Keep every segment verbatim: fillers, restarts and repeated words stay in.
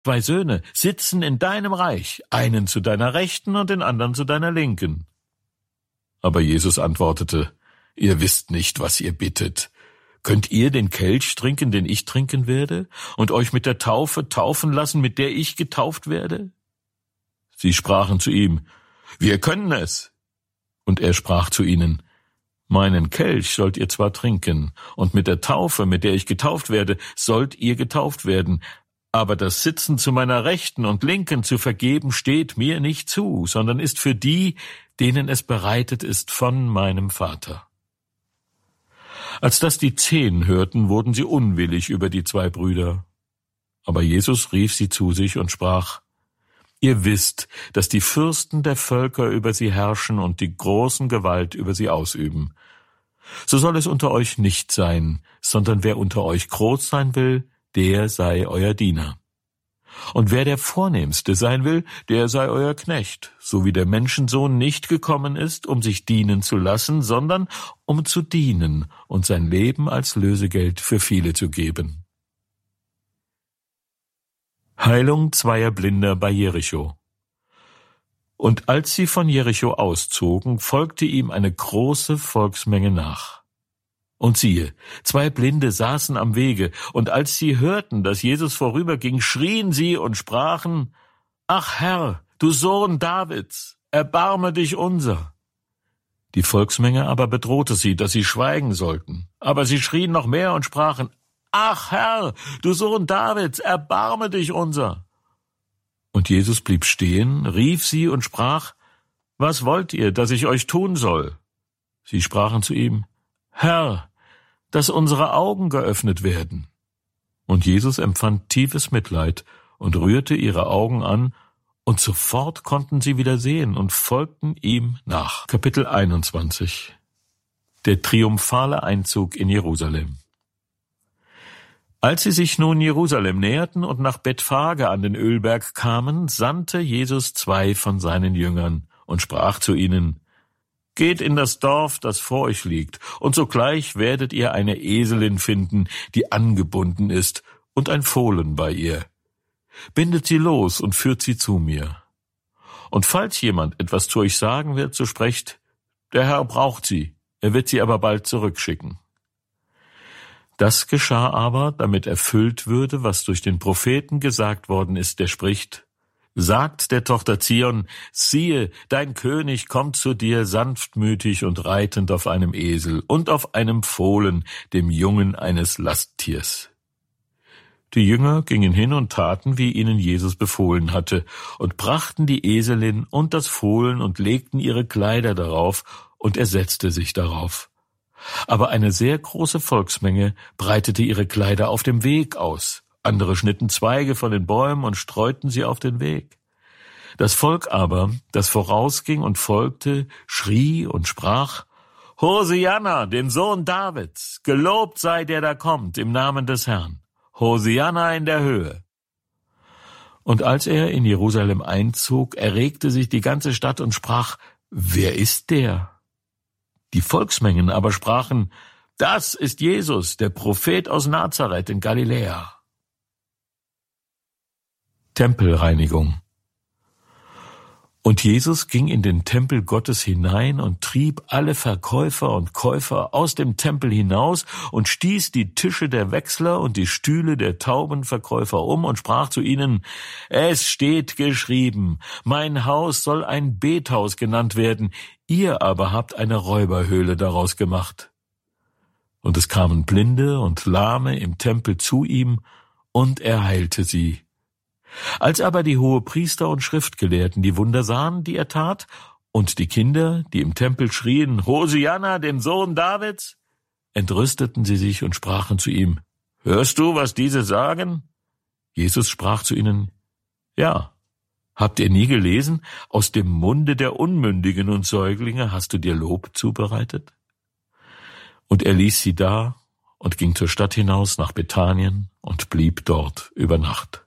Zwei Söhne sitzen in deinem Reich, einen zu deiner Rechten und den anderen zu deiner Linken. Aber Jesus antwortete, ihr wisst nicht, was ihr bittet. Könnt ihr den Kelch trinken, den ich trinken werde, und euch mit der Taufe taufen lassen, mit der ich getauft werde? Sie sprachen zu ihm, wir können es. Und er sprach zu ihnen, meinen Kelch sollt ihr zwar trinken, und mit der Taufe, mit der ich getauft werde, sollt ihr getauft werden, aber das Sitzen zu meiner Rechten und Linken zu vergeben steht mir nicht zu, sondern ist für die, denen es bereitet ist von meinem Vater. Als das die Zehn hörten, wurden sie unwillig über die zwei Brüder. Aber Jesus rief sie zu sich und sprach, ihr wisst, dass die Fürsten der Völker über sie herrschen und die großen Gewalt über sie ausüben. So soll es unter euch nicht sein, sondern wer unter euch groß sein will, der sei euer Diener. Und wer der Vornehmste sein will, der sei euer Knecht, so wie der Menschensohn nicht gekommen ist, um sich dienen zu lassen, sondern um zu dienen und sein Leben als Lösegeld für viele zu geben. Heilung zweier Blinder bei Jericho. Und als sie von Jericho auszogen, folgte ihm eine große Volksmenge nach. Und siehe, zwei Blinde saßen am Wege, und als sie hörten, dass Jesus vorüberging, schrien sie und sprachen, »Ach Herr, du Sohn Davids, erbarme dich unser!« Die Volksmenge aber bedrohte sie, dass sie schweigen sollten. Aber sie schrien noch mehr und sprachen, »Ach Herr, du Sohn Davids, erbarme dich unser!« Und Jesus blieb stehen, rief sie und sprach, »Was wollt ihr, dass ich euch tun soll?« Sie sprachen zu ihm, »Herr, dass unsere Augen geöffnet werden.« Und Jesus empfand tiefes Mitleid und rührte ihre Augen an, und sofort konnten sie wieder sehen und folgten ihm nach. Kapitel einundzwanzig. Der triumphale Einzug in Jerusalem. Als sie sich nun Jerusalem näherten und nach Bethphage an den Ölberg kamen, sandte Jesus zwei von seinen Jüngern und sprach zu ihnen, »Geht in das Dorf, das vor euch liegt, und sogleich werdet ihr eine Eselin finden, die angebunden ist, und ein Fohlen bei ihr. Bindet sie los und führt sie zu mir. Und falls jemand etwas zu euch sagen wird, so sprecht, der Herr braucht sie, er wird sie aber bald zurückschicken.« Das geschah aber, damit erfüllt würde, was durch den Propheten gesagt worden ist, der spricht, »Sagt der Tochter Zion, siehe, dein König kommt zu dir sanftmütig und reitend auf einem Esel und auf einem Fohlen, dem Jungen eines Lasttiers.« Die Jünger gingen hin und taten, wie ihnen Jesus befohlen hatte, und brachten die Eselin und das Fohlen und legten ihre Kleider darauf, und er setzte sich darauf. Aber eine sehr große Volksmenge breitete ihre Kleider auf dem Weg aus. Andere schnitten Zweige von den Bäumen und streuten sie auf den Weg. Das Volk aber, das vorausging und folgte, schrie und sprach, »Hosianna, dem Sohn Davids, gelobt sei der da kommt im Namen des Herrn. Hosianna in der Höhe.« Und als er in Jerusalem einzog, erregte sich die ganze Stadt und sprach, »Wer ist der?« Die Volksmengen aber sprachen, »Das ist Jesus, der Prophet aus Nazareth in Galiläa.« Tempelreinigung. Und Jesus ging in den Tempel Gottes hinein und trieb alle Verkäufer und Käufer aus dem Tempel hinaus und stieß die Tische der Wechsler und die Stühle der Taubenverkäufer um und sprach zu ihnen, »Es steht geschrieben, mein Haus soll ein Bethaus genannt werden, ihr aber habt eine Räuberhöhle daraus gemacht.« Und es kamen Blinde und Lahme im Tempel zu ihm, und er heilte sie. Als aber die Hohepriester und Schriftgelehrten die Wunder sahen, die er tat, und die Kinder, die im Tempel schrien, »Hosianna, dem Sohn Davids«, entrüsteten sie sich und sprachen zu ihm, »Hörst du, was diese sagen?« Jesus sprach zu ihnen, »Ja, habt ihr nie gelesen, aus dem Munde der Unmündigen und Säuglinge hast du dir Lob zubereitet?« Und er ließ sie da und ging zur Stadt hinaus nach Bethanien und blieb dort über Nacht.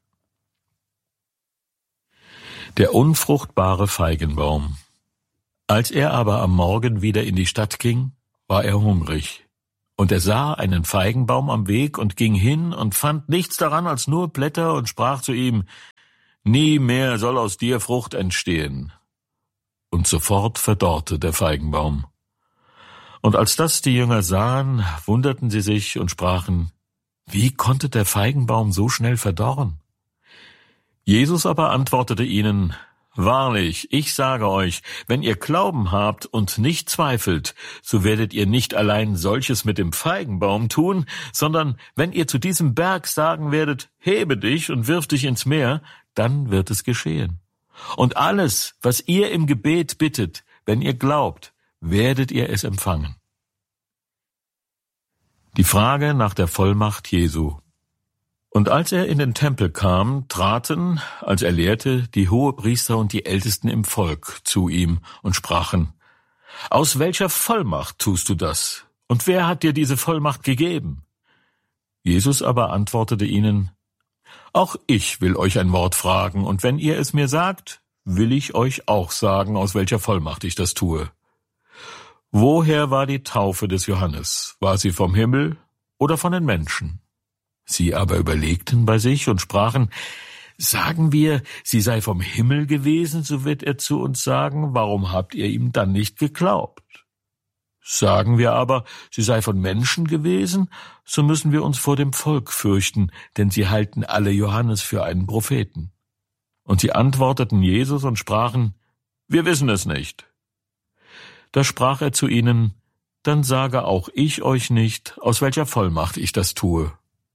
Der unfruchtbare Feigenbaum. Als er aber am Morgen wieder in die Stadt ging, war er hungrig. Und er sah einen Feigenbaum am Weg und ging hin und fand nichts daran als nur Blätter und sprach zu ihm: Nie mehr soll aus dir Frucht entstehen. Und sofort verdorrte der Feigenbaum. Und als das die Jünger sahen, wunderten sie sich und sprachen: Wie konnte der Feigenbaum so schnell verdorren? Jesus aber antwortete ihnen: Wahrlich, ich sage euch, wenn ihr Glauben habt und nicht zweifelt, so werdet ihr nicht allein solches mit dem Feigenbaum tun, sondern wenn ihr zu diesem Berg sagen werdet: Hebe dich und wirf dich ins Meer, dann wird es geschehen. Und alles, was ihr im Gebet bittet, wenn ihr glaubt, werdet ihr es empfangen. Die Frage nach der Vollmacht Jesu. Und als er in den Tempel kam, traten, als er lehrte, die Hohepriester und die Ältesten im Volk zu ihm und sprachen: Aus welcher Vollmacht tust du das? Und wer hat dir diese Vollmacht gegeben? Jesus aber antwortete ihnen: Auch ich will euch ein Wort fragen, und wenn ihr es mir sagt, will ich euch auch sagen, aus welcher Vollmacht ich das tue. Woher war die Taufe des Johannes? War sie vom Himmel oder von den Menschen? Sie aber überlegten bei sich und sprachen: Sagen wir, sie sei vom Himmel gewesen, so wird er zu uns sagen: Warum habt ihr ihm dann nicht geglaubt? Sagen wir aber, sie sei von Menschen gewesen, so müssen wir uns vor dem Volk fürchten, denn sie halten alle Johannes für einen Propheten. Und sie antworteten Jesus und sprachen: Wir wissen es nicht. Da sprach er zu ihnen: Dann sage auch ich euch nicht, aus welcher Vollmacht ich das tue.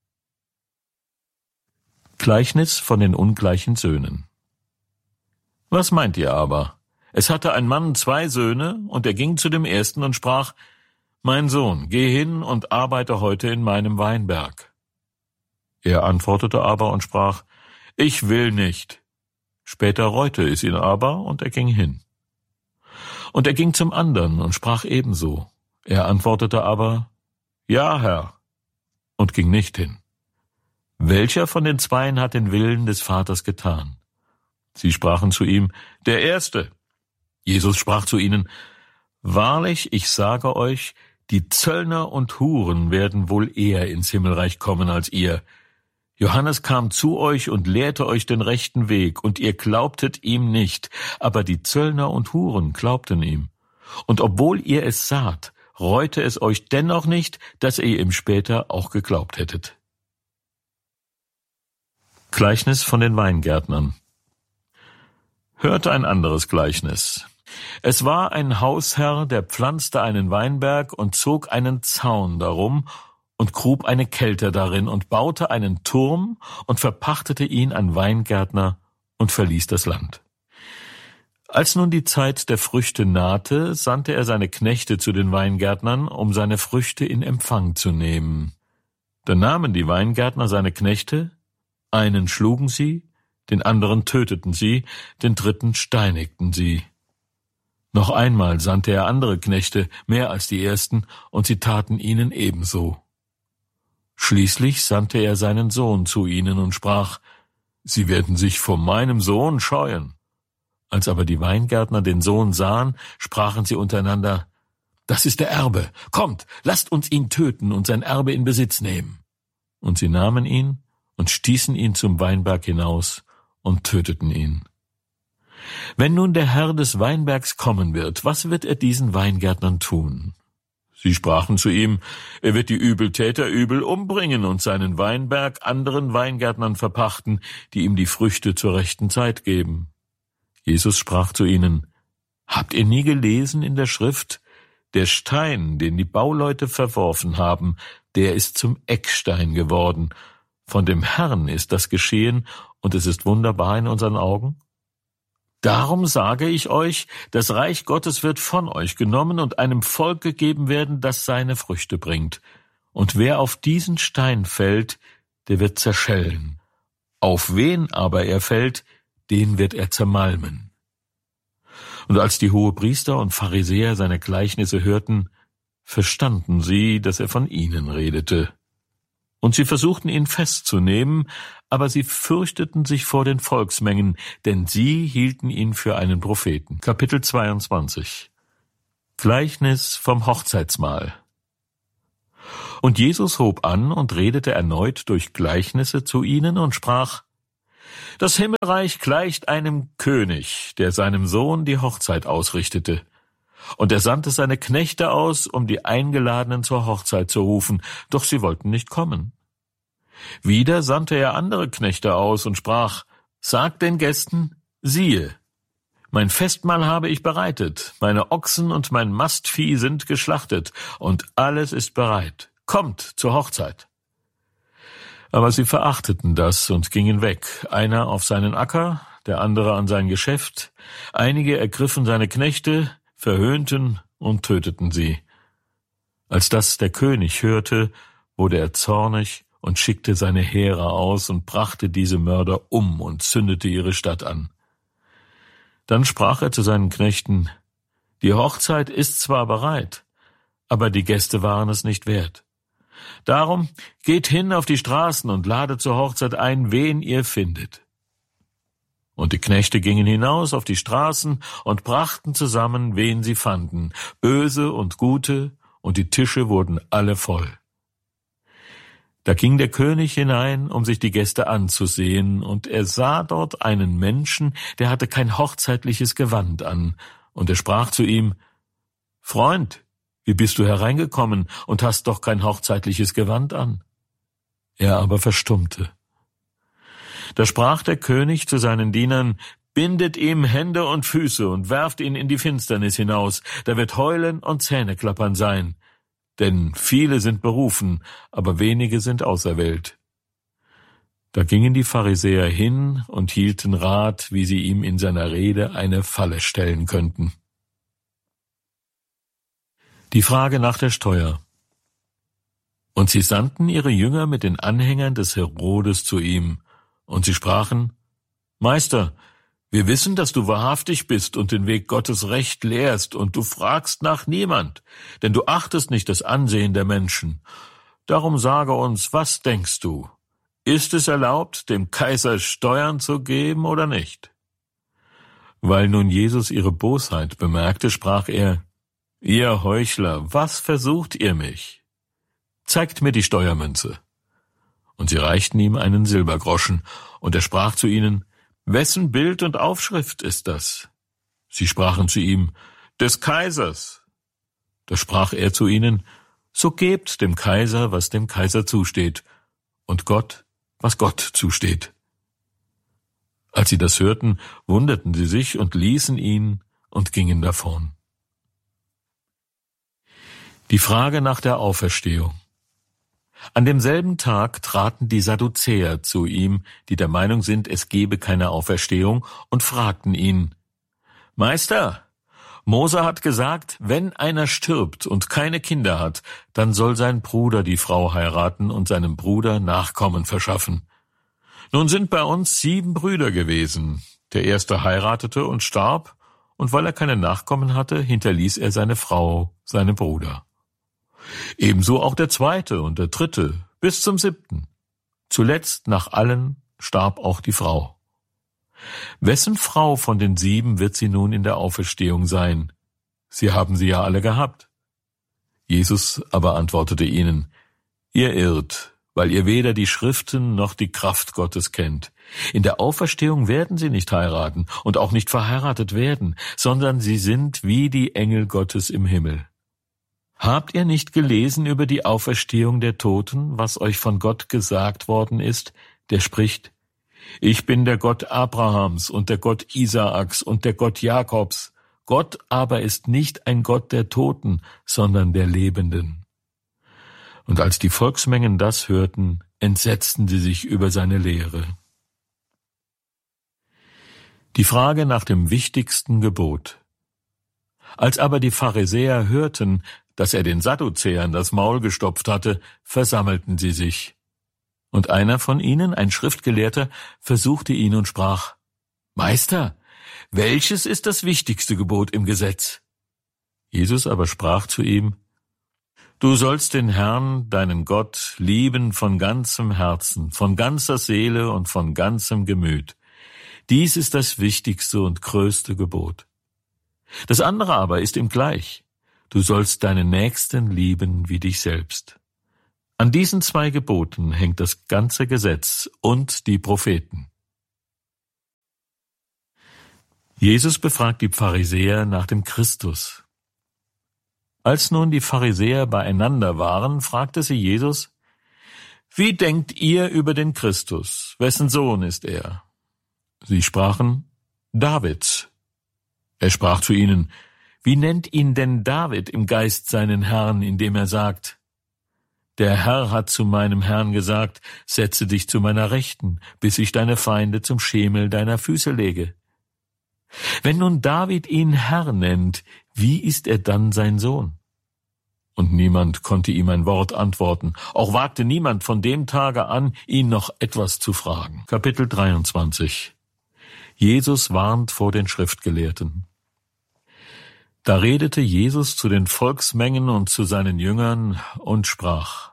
Gleichnis von den ungleichen Söhnen. Was meint ihr aber? Es hatte ein Mann zwei Söhne, und er ging zu dem ersten und sprach: Mein Sohn, geh hin und arbeite heute in meinem Weinberg. Er antwortete aber und sprach: Ich will nicht. Später reute es ihn aber, und er ging hin. Und er ging zum anderen und sprach ebenso. Er antwortete aber: Ja, Herr, und ging nicht hin. Welcher von den Zweien hat den Willen des Vaters getan? Sie sprachen zu ihm: Der Erste. Jesus sprach zu ihnen: Wahrlich, ich sage euch, die Zöllner und Huren werden wohl eher ins Himmelreich kommen als ihr. Johannes kam zu euch und lehrte euch den rechten Weg, und ihr glaubtet ihm nicht, aber die Zöllner und Huren glaubten ihm. Und obwohl ihr es saht, reute es euch dennoch nicht, dass ihr ihm später auch geglaubt hättet. Gleichnis von den Weingärtnern. Hört ein anderes Gleichnis. Es war ein Hausherr, der pflanzte einen Weinberg und zog einen Zaun darum und grub eine Kelter darin und baute einen Turm und verpachtete ihn an Weingärtner und verließ das Land. Als nun die Zeit der Früchte nahte, sandte er seine Knechte zu den Weingärtnern, um seine Früchte in Empfang zu nehmen. Da nahmen die Weingärtner seine Knechte, einen schlugen sie, den anderen töteten sie, den dritten steinigten sie. Noch einmal sandte er andere Knechte, mehr als die ersten, und sie taten ihnen ebenso. Schließlich sandte er seinen Sohn zu ihnen und sprach: Sie werden sich vor meinem Sohn scheuen. Als aber die Weingärtner den Sohn sahen, sprachen sie untereinander: Das ist der Erbe, kommt, lasst uns ihn töten und sein Erbe in Besitz nehmen. Und sie nahmen ihn und stießen ihn zum Weinberg hinaus und töteten ihn. Wenn nun der Herr des Weinbergs kommen wird, was wird er diesen Weingärtnern tun? Sie sprachen zu ihm: Er wird die Übeltäter übel umbringen und seinen Weinberg anderen Weingärtnern verpachten, die ihm die Früchte zur rechten Zeit geben. Jesus sprach zu ihnen: Habt ihr nie gelesen in der Schrift: Der Stein, den die Bauleute verworfen haben, der ist zum Eckstein geworden. Von dem Herrn ist das geschehen, und es ist wunderbar in unseren Augen? Darum sage ich euch, das Reich Gottes wird von euch genommen und einem Volk gegeben werden, das seine Früchte bringt. Und wer auf diesen Stein fällt, der wird zerschellen. Auf wen aber er fällt, den wird er zermalmen. Und als die Hohepriester und Pharisäer seine Gleichnisse hörten, verstanden sie, dass er von ihnen redete. Und sie versuchten ihn festzunehmen, aber sie fürchteten sich vor den Volksmengen, denn sie hielten ihn für einen Propheten. Kapitel zweiundzwanzig. Gleichnis vom Hochzeitsmahl. Und Jesus hob an und redete erneut durch Gleichnisse zu ihnen und sprach: Das Himmelreich gleicht einem König, der seinem Sohn die Hochzeit ausrichtete. Und er sandte seine Knechte aus, um die Eingeladenen zur Hochzeit zu rufen, doch sie wollten nicht kommen. Wieder sandte er andere Knechte aus und sprach: Sagt den Gästen, siehe, mein Festmahl habe ich bereitet, meine Ochsen und mein Mastvieh sind geschlachtet, und alles ist bereit. Kommt zur Hochzeit. Aber sie verachteten das und gingen weg, einer auf seinen Acker, der andere an sein Geschäft. Einige ergriffen seine Knechte, verhöhnten und töteten sie. Als das der König hörte, wurde er zornig und schickte seine Heere aus und brachte diese Mörder um und zündete ihre Stadt an. Dann sprach er zu seinen Knechten: Die Hochzeit ist zwar bereit, aber die Gäste waren es nicht wert. Darum geht hin auf die Straßen und ladet zur Hochzeit ein, wen ihr findet. Und die Knechte gingen hinaus auf die Straßen und brachten zusammen, wen sie fanden, Böse und Gute, und die Tische wurden alle voll. Da ging der König hinein, um sich die Gäste anzusehen, und er sah dort einen Menschen, der hatte kein hochzeitliches Gewand an, und er sprach zu ihm: Freund, wie bist du hereingekommen und hast doch kein hochzeitliches Gewand an? Er aber verstummte. Da sprach der König zu seinen Dienern: Bindet ihm Hände und Füße und werft ihn in die Finsternis hinaus, da wird Heulen und Zähneklappern sein. Denn viele sind berufen, aber wenige sind auserwählt. Da gingen die Pharisäer hin und hielten Rat, wie sie ihm in seiner Rede eine Falle stellen könnten. Die Frage nach der Steuer. Und sie sandten ihre Jünger mit den Anhängern des Herodes zu ihm, und sie sprachen: Meister, wir wissen, dass du wahrhaftig bist und den Weg Gottes recht lehrst, und du fragst nach niemand, denn du achtest nicht das Ansehen der Menschen. Darum sage uns, was denkst du? Ist es erlaubt, dem Kaiser Steuern zu geben oder nicht? Weil nun Jesus ihre Bosheit bemerkte, sprach er: Ihr Heuchler, was versucht ihr mich? Zeigt mir die Steuermünze. Und sie reichten ihm einen Silbergroschen, und er sprach zu ihnen: Wessen Bild und Aufschrift ist das? Sie sprachen zu ihm: Des Kaisers. Da sprach er zu ihnen: So gebt dem Kaiser, was dem Kaiser zusteht, und Gott, was Gott zusteht. Als sie das hörten, wunderten sie sich und ließen ihn und gingen davon. Die Frage nach der Auferstehung. An demselben Tag traten die Sadduzäer zu ihm, die der Meinung sind, es gebe keine Auferstehung, und fragten ihn: Meister, Mose hat gesagt, wenn einer stirbt und keine Kinder hat, dann soll sein Bruder die Frau heiraten und seinem Bruder Nachkommen verschaffen. Nun sind bei uns sieben Brüder gewesen. Der erste heiratete und starb, und weil er keine Nachkommen hatte, hinterließ er seine Frau, seinem Bruder. Ebenso auch der zweite und der dritte, bis zum siebten. Zuletzt nach allen starb auch die Frau. Wessen Frau von den sieben wird sie nun in der Auferstehung sein? Sie haben sie ja alle gehabt. Jesus aber antwortete ihnen: Ihr irrt, weil ihr weder die Schriften noch die Kraft Gottes kennt. In der Auferstehung werden sie nicht heiraten und auch nicht verheiratet werden, sondern sie sind wie die Engel Gottes im Himmel. Habt ihr nicht gelesen über die Auferstehung der Toten, was euch von Gott gesagt worden ist, der spricht: Ich bin der Gott Abrahams und der Gott Isaaks und der Gott Jakobs. Gott aber ist nicht ein Gott der Toten, sondern der Lebenden. Und als die Volksmengen das hörten, entsetzten sie sich über seine Lehre. Die Frage nach dem wichtigsten Gebot. Als aber die Pharisäer hörten, dass er den Sadduzäern das Maul gestopft hatte, versammelten sie sich. Und einer von ihnen, ein Schriftgelehrter, versuchte ihn und sprach: Meister, welches ist das wichtigste Gebot im Gesetz? Jesus aber sprach zu ihm: Du sollst den Herrn, deinen Gott, lieben von ganzem Herzen, von ganzer Seele und von ganzem Gemüt. Dies ist das wichtigste und größte Gebot. Das andere aber ist ihm gleich: Du sollst deinen Nächsten lieben wie dich selbst. An diesen zwei Geboten hängt das ganze Gesetz und die Propheten. Jesus befragt die Pharisäer nach dem Christus. Als nun die Pharisäer beieinander waren, fragte sie Jesus: Wie denkt ihr über den Christus? Wessen Sohn ist er? Sie sprachen: Davids. Er sprach zu ihnen: Wie nennt ihn denn David im Geist seinen Herrn, indem er sagt: Der Herr hat zu meinem Herrn gesagt, setze dich zu meiner Rechten, bis ich deine Feinde zum Schemel deiner Füße lege. Wenn nun David ihn Herr nennt, wie ist er dann sein Sohn? Und niemand konnte ihm ein Wort antworten, auch wagte niemand von dem Tage an, ihn noch etwas zu fragen. Kapitel dreiundzwanzig. Jesus warnt vor den Schriftgelehrten. Da redete Jesus zu den Volksmengen und zu seinen Jüngern und sprach: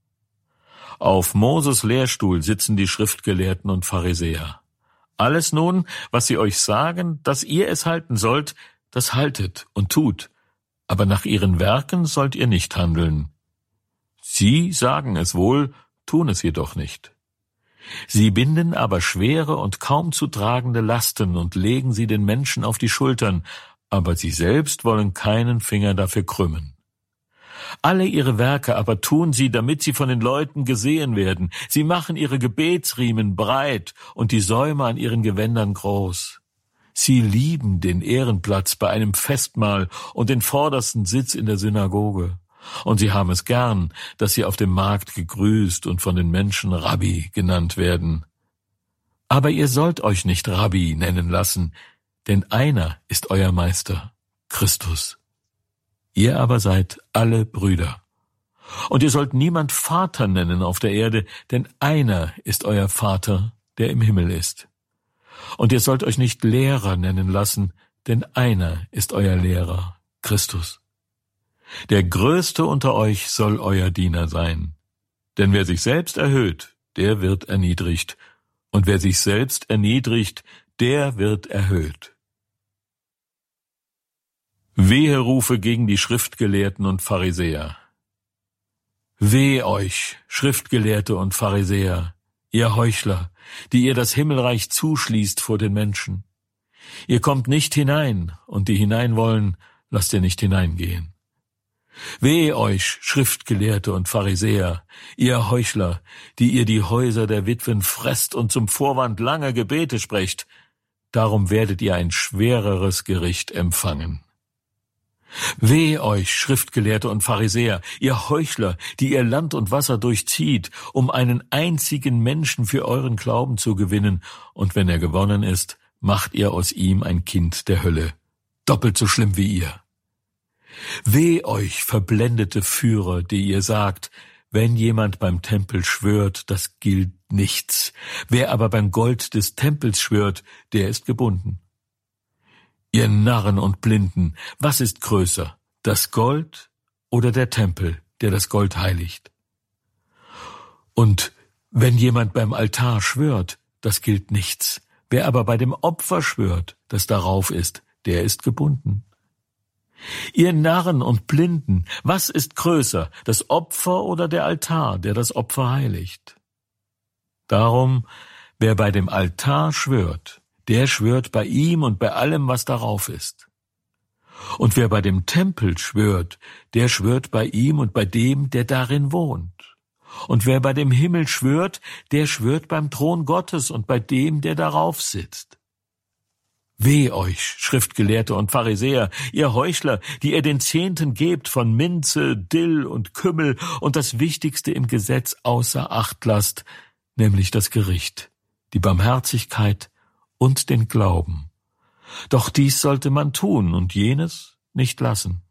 Auf Moses Lehrstuhl sitzen die Schriftgelehrten und Pharisäer. Alles nun, was sie euch sagen, dass ihr es halten sollt, das haltet und tut, aber nach ihren Werken sollt ihr nicht handeln. Sie sagen es wohl, tun es jedoch nicht. Sie binden aber schwere und kaum zu tragende Lasten und legen sie den Menschen auf die Schultern, aber sie selbst wollen keinen Finger dafür krümmen. Alle ihre Werke aber tun sie, damit sie von den Leuten gesehen werden. Sie machen ihre Gebetsriemen breit und die Säume an ihren Gewändern groß. Sie lieben den Ehrenplatz bei einem Festmahl und den vordersten Sitz in der Synagoge. Und sie haben es gern, dass sie auf dem Markt gegrüßt und von den Menschen Rabbi genannt werden. Aber ihr sollt euch nicht Rabbi nennen lassen, denn einer ist euer Meister, Christus. Ihr aber seid alle Brüder. Und ihr sollt niemand Vater nennen auf der Erde, denn einer ist euer Vater, der im Himmel ist. Und ihr sollt euch nicht Lehrer nennen lassen, denn einer ist euer Lehrer, Christus. Der Größte unter euch soll euer Diener sein. Denn wer sich selbst erhöht, der wird erniedrigt. Und wer sich selbst erniedrigt, der wird erhöht. Weherufe gegen die Schriftgelehrten und Pharisäer. Weh euch, Schriftgelehrte und Pharisäer, ihr Heuchler, die ihr das Himmelreich zuschließt vor den Menschen. Ihr kommt nicht hinein, und die hinein wollen, lasst ihr nicht hineingehen. Weh euch, Schriftgelehrte und Pharisäer, ihr Heuchler, die ihr die Häuser der Witwen fresst und zum Vorwand langer Gebete sprecht, darum werdet ihr ein schwereres Gericht empfangen. Weh euch, Schriftgelehrte und Pharisäer, ihr Heuchler, die ihr Land und Wasser durchzieht, um einen einzigen Menschen für euren Glauben zu gewinnen, und wenn er gewonnen ist, macht ihr aus ihm ein Kind der Hölle, doppelt so schlimm wie ihr. Weh euch, verblendete Führer, die ihr sagt, wenn jemand beim Tempel schwört, das gilt nichts. Wer aber beim Gold des Tempels schwört, der ist gebunden. Ihr Narren und Blinden, was ist größer, das Gold oder der Tempel, der das Gold heiligt? Und wenn jemand beim Altar schwört, das gilt nichts. Wer aber bei dem Opfer schwört, das darauf ist, der ist gebunden. Ihr Narren und Blinden, was ist größer, das Opfer oder der Altar, der das Opfer heiligt? Darum, wer bei dem Altar schwört, der schwört bei ihm und bei allem, was darauf ist. Und wer bei dem Tempel schwört, der schwört bei ihm und bei dem, der darin wohnt. Und wer bei dem Himmel schwört, der schwört beim Thron Gottes und bei dem, der darauf sitzt. Weh euch, Schriftgelehrte und Pharisäer, ihr Heuchler, die ihr den Zehnten gebt von Minze, Dill und Kümmel und das Wichtigste im Gesetz außer Acht lasst, nämlich das Gericht, die Barmherzigkeit und den Glauben. Doch dies sollte man tun und jenes nicht lassen.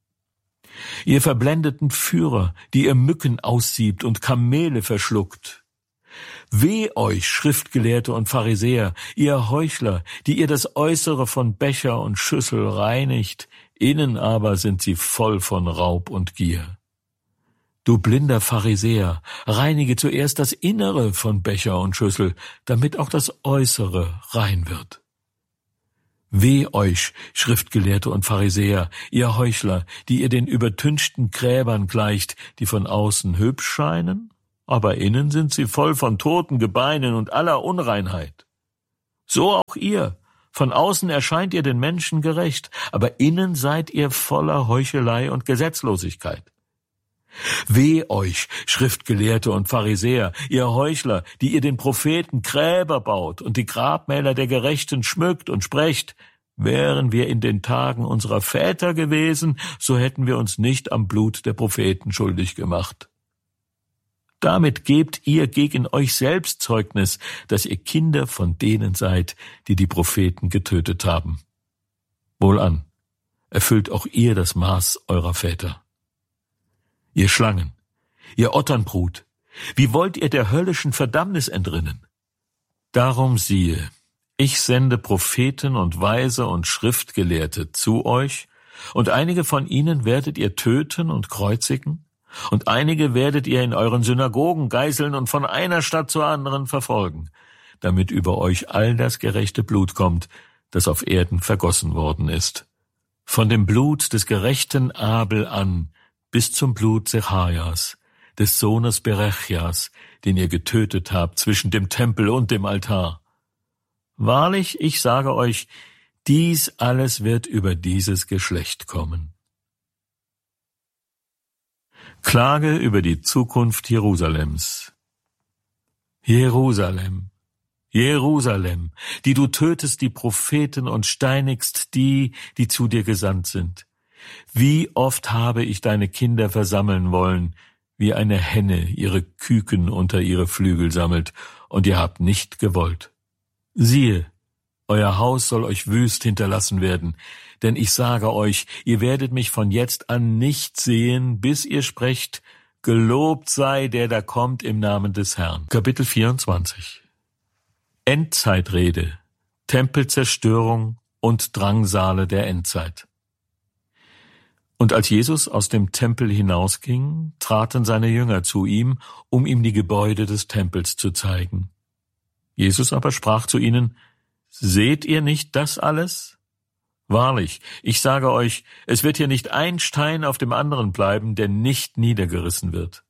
Ihr verblendeten Führer, die ihr Mücken aussiebt und Kamele verschluckt. Weh euch, Schriftgelehrte und Pharisäer, ihr Heuchler, die ihr das Äußere von Becher und Schüssel reinigt, innen aber sind sie voll von Raub und Gier. Du blinder Pharisäer, reinige zuerst das Innere von Becher und Schüssel, damit auch das Äußere rein wird. Weh euch, Schriftgelehrte und Pharisäer, ihr Heuchler, die ihr den übertünchten Gräbern gleicht, die von außen hübsch scheinen, aber innen sind sie voll von toten Gebeinen und aller Unreinheit. So auch ihr, von außen erscheint ihr den Menschen gerecht, aber innen seid ihr voller Heuchelei und Gesetzlosigkeit. Weh euch, Schriftgelehrte und Pharisäer, ihr Heuchler, die ihr den Propheten Gräber baut und die Grabmäler der Gerechten schmückt und sprecht, wären wir in den Tagen unserer Väter gewesen, so hätten wir uns nicht am Blut der Propheten schuldig gemacht. Damit gebt ihr gegen euch selbst Zeugnis, dass ihr Kinder von denen seid, die die Propheten getötet haben. Wohlan, erfüllt auch ihr das Maß eurer Väter. Ihr Schlangen, ihr Otternbrut, wie wollt ihr der höllischen Verdammnis entrinnen? Darum siehe, ich sende Propheten und Weise und Schriftgelehrte zu euch, und einige von ihnen werdet ihr töten und kreuzigen, und einige werdet ihr in euren Synagogen geißeln und von einer Stadt zur anderen verfolgen, damit über euch all das gerechte Blut kommt, das auf Erden vergossen worden ist. Von dem Blut des gerechten Abel an bis zum Blut Zecharias, des Sohnes Berechias, den ihr getötet habt zwischen dem Tempel und dem Altar. Wahrlich, ich sage euch, dies alles wird über dieses Geschlecht kommen. Klage über die Zukunft Jerusalems. Jerusalem, Jerusalem, die du tötest die Propheten und steinigst die, die zu dir gesandt sind. Wie oft habe ich deine Kinder versammeln wollen, wie eine Henne ihre Küken unter ihre Flügel sammelt, und ihr habt nicht gewollt. Siehe, euer Haus soll euch wüst hinterlassen werden, denn ich sage euch, ihr werdet mich von jetzt an nicht sehen, bis ihr sprecht, gelobt sei der da kommt im Namen des Herrn. Kapitel vierundzwanzig. Endzeitrede, Tempelzerstörung und Drangsale der Endzeit. Und als Jesus aus dem Tempel hinausging, traten seine Jünger zu ihm, um ihm die Gebäude des Tempels zu zeigen. Jesus aber sprach zu ihnen: Seht ihr nicht das alles? Wahrlich, ich sage euch, es wird hier nicht ein Stein auf dem anderen bleiben, der nicht niedergerissen wird.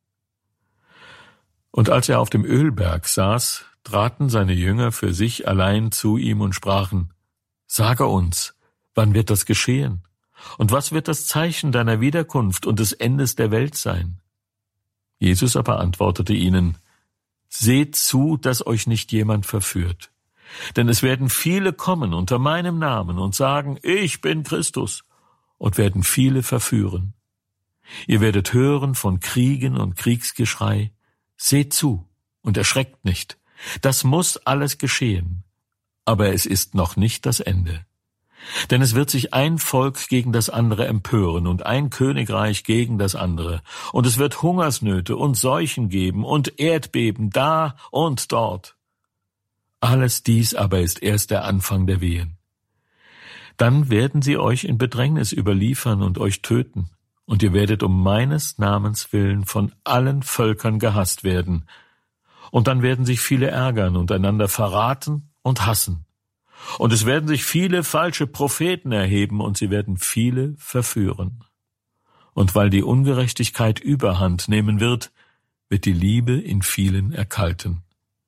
Und als er auf dem Ölberg saß, traten seine Jünger für sich allein zu ihm und sprachen: Sage uns, wann wird das geschehen? Und was wird das Zeichen deiner Wiederkunft und des Endes der Welt sein? Jesus aber antwortete ihnen: Seht zu, dass euch nicht jemand verführt. Denn es werden viele kommen unter meinem Namen und sagen, ich bin Christus, und werden viele verführen. Ihr werdet hören von Kriegen und Kriegsgeschrei. Seht zu und erschreckt nicht. Das muss alles geschehen. Aber es ist noch nicht das Ende. Denn es wird sich ein Volk gegen das andere empören und ein Königreich gegen das andere. Und es wird Hungersnöte und Seuchen geben und Erdbeben da und dort. Alles dies aber ist erst der Anfang der Wehen. Dann werden sie euch in Bedrängnis überliefern und euch töten. Und ihr werdet um meines Namens willen von allen Völkern gehasst werden. Und dann werden sich viele ärgern und einander verraten und hassen. Und es werden sich viele falsche Propheten erheben, und sie werden viele verführen. Und weil die Ungerechtigkeit Überhand nehmen wird, wird die Liebe in vielen erkalten.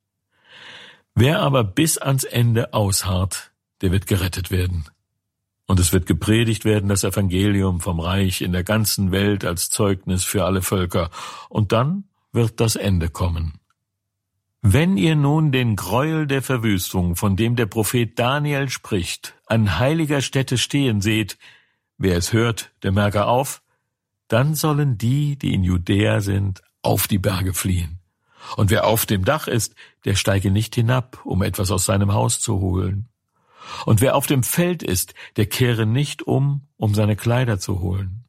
Wer aber bis ans Ende ausharrt, der wird gerettet werden. Und es wird gepredigt werden, das Evangelium vom Reich in der ganzen Welt als Zeugnis für alle Völker. Und dann wird das Ende kommen. Wenn ihr nun den Gräuel der Verwüstung, von dem der Prophet Daniel spricht, an heiliger Stätte stehen seht, wer es hört, der merke auf, dann sollen die, die in Judäa sind, auf die Berge fliehen. Und wer auf dem Dach ist, der steige nicht hinab, um etwas aus seinem Haus zu holen. Und wer auf dem Feld ist, der kehre nicht um, um seine Kleider zu holen.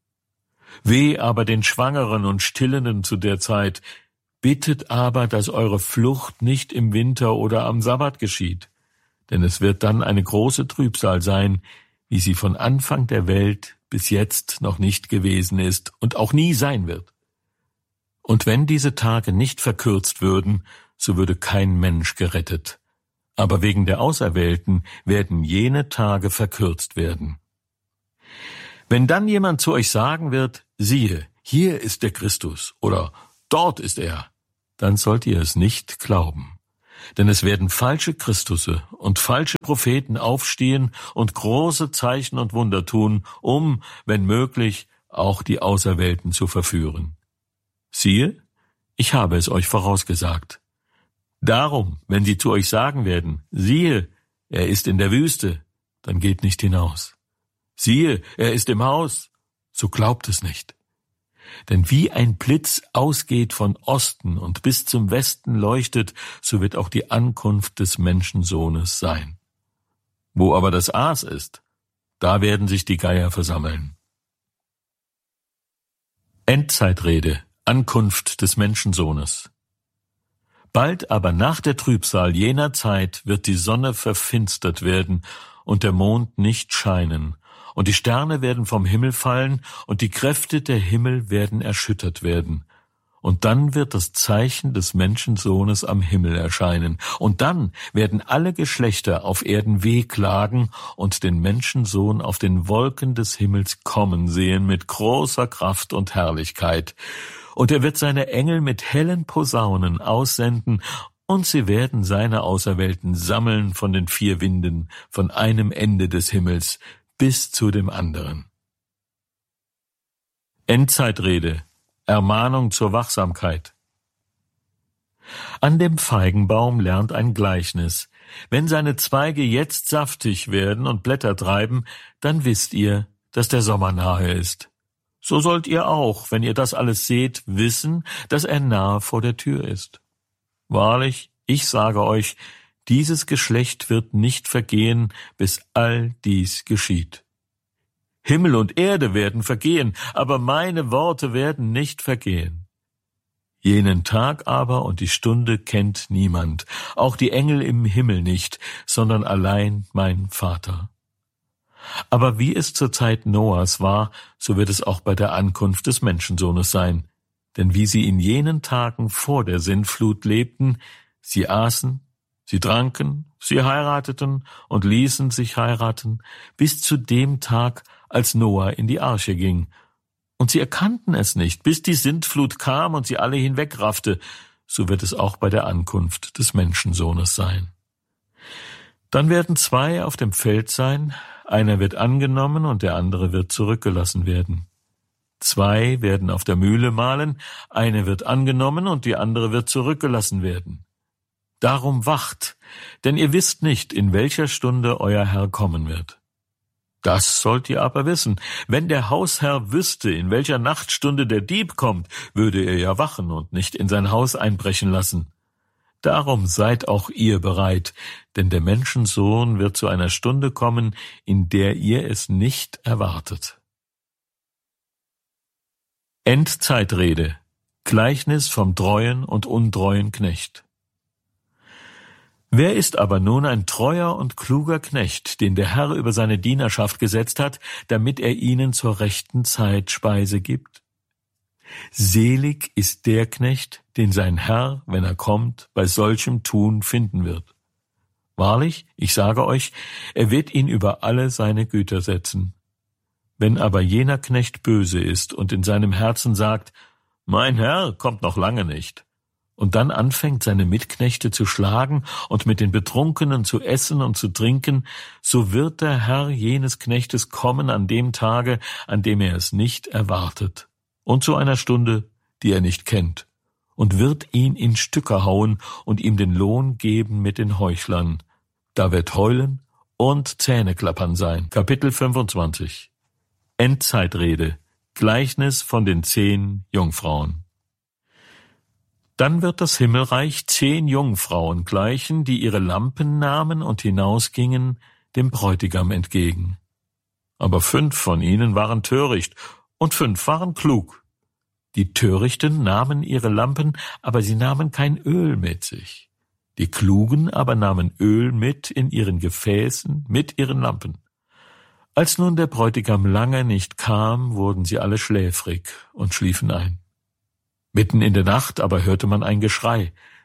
Weh aber den Schwangeren und Stillenden zu der Zeit, bittet aber, dass eure Flucht nicht im Winter oder am Sabbat geschieht, denn es wird dann eine große Trübsal sein, wie sie von Anfang der Welt bis jetzt noch nicht gewesen ist und auch nie sein wird. Und wenn diese Tage nicht verkürzt würden, so würde kein Mensch gerettet. aber wegen der Auserwählten werden jene Tage verkürzt werden. Wenn dann jemand zu euch sagen wird, siehe, hier ist der Christus oder dort ist er, dann sollt ihr es nicht glauben. Denn es werden falsche Christusse und falsche Propheten aufstehen und große Zeichen und Wunder tun, um, wenn möglich, auch die Auserwählten zu verführen. Siehe, ich habe es euch vorausgesagt. Darum, wenn sie zu euch sagen werden, siehe, er ist in der Wüste, dann geht nicht hinaus. Siehe, er ist im Haus, so glaubt es nicht. Denn wie ein Blitz ausgeht von Osten und bis zum Westen leuchtet, so wird auch die Ankunft des Menschensohnes sein. Wo aber das Aas ist, da werden sich die Geier versammeln. Endzeitrede, Ankunft des Menschensohnes. Bald aber nach der Trübsal jener Zeit wird die Sonne verfinstert werden und der Mond nicht scheinen, und die Sterne werden vom Himmel fallen, und die Kräfte der Himmel werden erschüttert werden. Und dann wird das Zeichen des Menschensohnes am Himmel erscheinen. Und dann werden alle Geschlechter auf Erden wehklagen und den Menschensohn auf den Wolken des Himmels kommen sehen mit großer Kraft und Herrlichkeit. Und er wird seine Engel mit hellen Posaunen aussenden, und sie werden seine Auserwählten sammeln von den vier Winden, von einem Ende des Himmels bis zu dem anderen. Endzeitrede, Ermahnung zur Wachsamkeit. An dem Feigenbaum lernt ein Gleichnis. Wenn seine Zweige jetzt saftig werden und Blätter treiben, dann wisst ihr, dass der Sommer nahe ist. So sollt ihr auch, wenn ihr das alles seht, wissen, dass er nahe vor der Tür ist. Wahrlich, ich sage euch, dieses Geschlecht wird nicht vergehen, bis all dies geschieht. Himmel und Erde werden vergehen, aber meine Worte werden nicht vergehen. Jenen Tag aber und die Stunde kennt niemand, auch die Engel im Himmel nicht, sondern allein mein Vater. Aber wie es zur Zeit Noahs war, so wird es auch bei der Ankunft des Menschensohnes sein. Denn wie sie in jenen Tagen vor der Sintflut lebten, sie aßen, sie tranken, sie heirateten und ließen sich heiraten, bis zu dem Tag, als Noah in die Arche ging. Und sie erkannten es nicht, bis die Sintflut kam und sie alle hinwegraffte, so wird es auch bei der Ankunft des Menschensohnes sein. Dann werden zwei auf dem Feld sein, einer wird angenommen und der andere wird zurückgelassen werden. Zwei werden auf der Mühle mahlen, eine wird angenommen und die andere wird zurückgelassen werden. Darum wacht, denn ihr wisst nicht, in welcher Stunde euer Herr kommen wird. Das sollt ihr aber wissen. Wenn der Hausherr wüsste, in welcher Nachtstunde der Dieb kommt, würde er ja wachen und nicht in sein Haus einbrechen lassen. Darum seid auch ihr bereit, denn der Menschensohn wird zu einer Stunde kommen, in der ihr es nicht erwartet. Endzeitrede, Gleichnis vom treuen und untreuen Knecht. Wer ist aber nun ein treuer und kluger Knecht, den der Herr über seine Dienerschaft gesetzt hat, damit er ihnen zur rechten Zeit Speise gibt? Selig ist der Knecht, den sein Herr, wenn er kommt, bei solchem Tun finden wird. Wahrlich, ich sage euch, er wird ihn über alle seine Güter setzen. Wenn aber jener Knecht böse ist und in seinem Herzen sagt, mein Herr kommt noch lange nicht, und dann anfängt, seine Mitknechte zu schlagen und mit den Betrunkenen zu essen und zu trinken, so wird der Herr jenes Knechtes kommen an dem Tage, an dem er es nicht erwartet, und zu einer Stunde, die er nicht kennt, und wird ihn in Stücke hauen und ihm den Lohn geben mit den Heuchlern. Da wird Heulen und Zähneklappern sein. Kapitel fünfundzwanzig. Endzeitrede, Gleichnis von den zehn Jungfrauen. Dann wird das Himmelreich zehn Jungfrauen gleichen, die ihre Lampen nahmen und hinausgingen dem Bräutigam entgegen. Aber fünf von ihnen waren töricht und fünf waren klug. Die Törichten nahmen ihre Lampen, aber sie nahmen kein Öl mit sich. Die Klugen aber nahmen Öl mit in ihren Gefäßen, mit ihren Lampen. Als nun der Bräutigam lange nicht kam, wurden sie alle schläfrig und schliefen ein. Mitten in der Nacht aber hörte man ein Geschrei.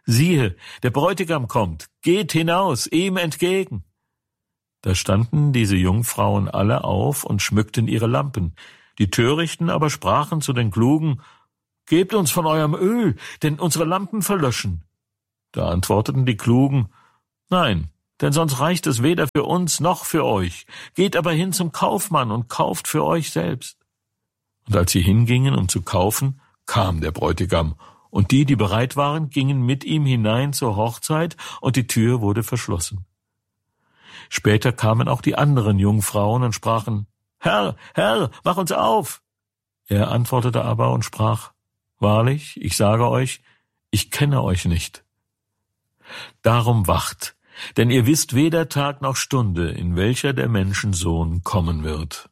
Siehe, der Bräutigam kommt, geht hinaus, ihm entgegen. Da standen diese Jungfrauen alle auf und schmückten ihre Lampen. Die Törichten aber sprachen zu den Klugen, Gebt uns von eurem Öl, denn unsere Lampen verlöschen. Da antworteten die Klugen, Nein, denn sonst reicht es weder für uns noch für euch. Geht aber hin zum Kaufmann und kauft für euch selbst. Und als sie hingingen, um zu kaufen, kam der Bräutigam, und die, die bereit waren, gingen mit ihm hinein zur Hochzeit, und die Tür wurde verschlossen. Später kamen auch die anderen Jungfrauen und sprachen, Herr, Herr, mach uns auf! Er antwortete aber und sprach, Wahrlich, ich sage euch, ich kenne euch nicht. Darum wacht, denn ihr wisst weder Tag noch Stunde, in welcher der Menschensohn kommen wird.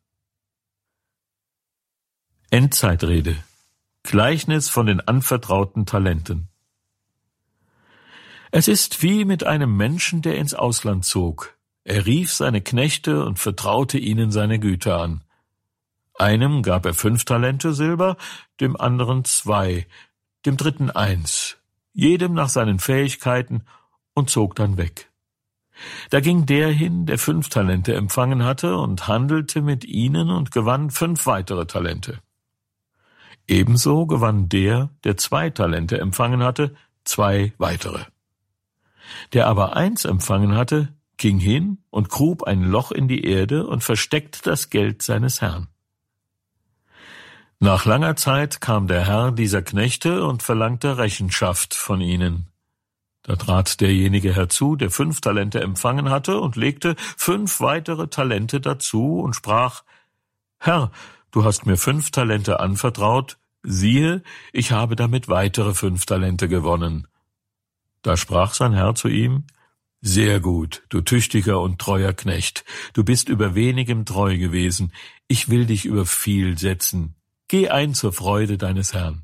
Endzeitrede. Gleichnis von den anvertrauten Talenten. Es ist wie mit einem Menschen, der ins Ausland zog. Er rief seine Knechte und vertraute ihnen seine Güter an. Einem gab er fünf Talente Silber, dem anderen zwei, dem dritten eins, jedem nach seinen Fähigkeiten, und zog dann weg. Da ging der hin, der fünf Talente empfangen hatte, und handelte mit ihnen und gewann fünf weitere Talente. Ebenso gewann der, der zwei Talente empfangen hatte, zwei weitere. Der aber eins empfangen hatte, ging hin und grub ein Loch in die Erde und versteckte das Geld seines Herrn. Nach langer Zeit kam der Herr dieser Knechte und verlangte Rechenschaft von ihnen. Da trat derjenige herzu, der fünf Talente empfangen hatte, und legte fünf weitere Talente dazu und sprach, Herr, du hast mir fünf Talente anvertraut, siehe, ich habe damit weitere fünf Talente gewonnen. Da sprach sein Herr zu ihm, Sehr gut, du tüchtiger und treuer Knecht, du bist über wenigem treu gewesen, ich will dich über viel setzen. Geh ein zur Freude deines Herrn.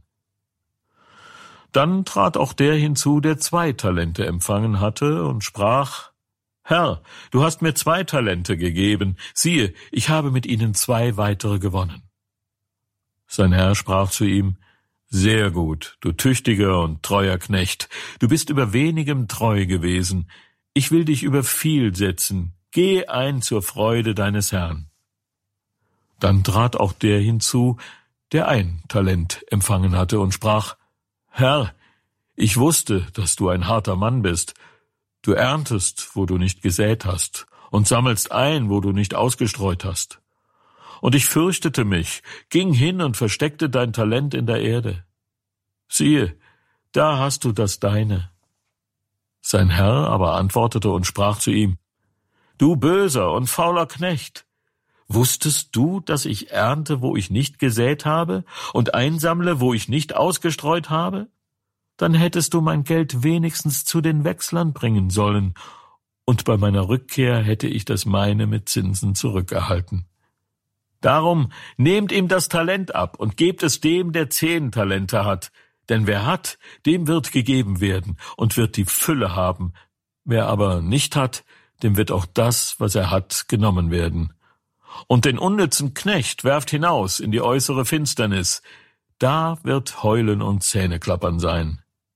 Dann trat auch der hinzu, der zwei Talente empfangen hatte, und sprach, Herr, du hast mir zwei Talente gegeben, siehe, ich habe mit ihnen zwei weitere gewonnen. Sein Herr sprach zu ihm, Sehr gut, du tüchtiger und treuer Knecht, du bist über wenigem treu gewesen, ich will dich über viel setzen, geh ein zur Freude deines Herrn. Dann trat auch der hinzu, der ein Talent empfangen hatte, und sprach, Herr, ich wusste, dass du ein harter Mann bist. Du erntest, wo du nicht gesät hast, und sammelst ein, wo du nicht ausgestreut hast. Und ich fürchtete mich, ging hin und versteckte dein Talent in der Erde. Siehe, da hast du das Deine. Sein Herr aber antwortete und sprach zu ihm, Du böser und fauler Knecht, wusstest du, dass ich ernte, wo ich nicht gesät habe, und einsammle, wo ich nicht ausgestreut habe? Dann hättest du mein Geld wenigstens zu den Wechslern bringen sollen, und bei meiner Rückkehr hätte ich das meine mit Zinsen zurückerhalten. Darum nehmt ihm das Talent ab und gebt es dem, der zehn Talente hat, denn wer hat, dem wird gegeben werden und wird die Fülle haben. Wer aber nicht hat, dem wird auch das, was er hat, genommen werden. Und den unnützen Knecht werft hinaus in die äußere Finsternis. Da wird Heulen und Zähneklappern sein.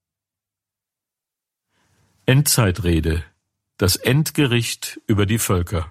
Endzeitrede. Das Endgericht über die Völker.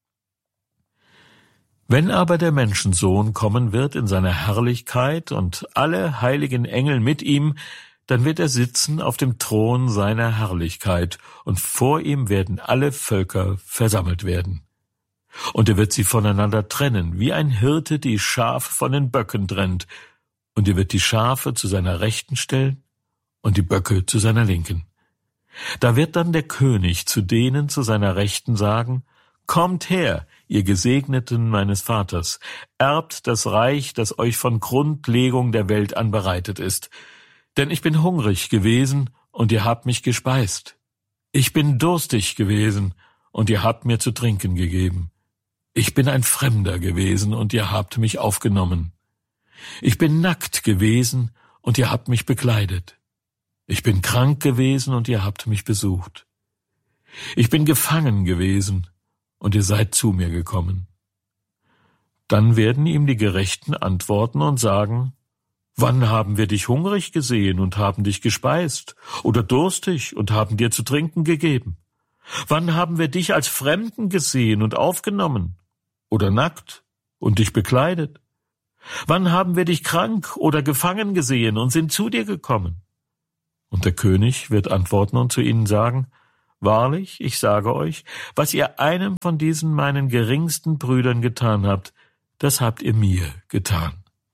Wenn aber der Menschensohn kommen wird in seiner Herrlichkeit und alle heiligen Engel mit ihm, dann wird er sitzen auf dem Thron seiner Herrlichkeit, und vor ihm werden alle Völker versammelt werden. Und er wird sie voneinander trennen, wie ein Hirte die Schafe von den Böcken trennt, und er wird die Schafe zu seiner Rechten stellen und die Böcke zu seiner Linken. Da wird dann der König zu denen zu seiner Rechten sagen, Kommt her, ihr Gesegneten meines Vaters, erbt das Reich, das euch von Grundlegung der Welt an bereitet ist. Denn ich bin hungrig gewesen, und ihr habt mich gespeist. Ich bin durstig gewesen, und ihr habt mir zu trinken gegeben. Ich bin ein Fremder gewesen, und ihr habt mich aufgenommen. Ich bin nackt gewesen, und ihr habt mich bekleidet. Ich bin krank gewesen, und ihr habt mich besucht. Ich bin gefangen gewesen, und ihr seid zu mir gekommen. Dann werden ihm die Gerechten antworten und sagen, Wann haben wir dich hungrig gesehen und haben dich gespeist, oder durstig und haben dir zu trinken gegeben? Wann haben wir dich als Fremden gesehen und aufgenommen, oder nackt und dich bekleidet? Wann haben wir dich krank oder gefangen gesehen und sind zu dir gekommen? Und der König wird antworten und zu ihnen sagen, wahrlich, ich sage euch, was ihr einem von diesen meinen geringsten Brüdern getan habt, das habt ihr mir getan.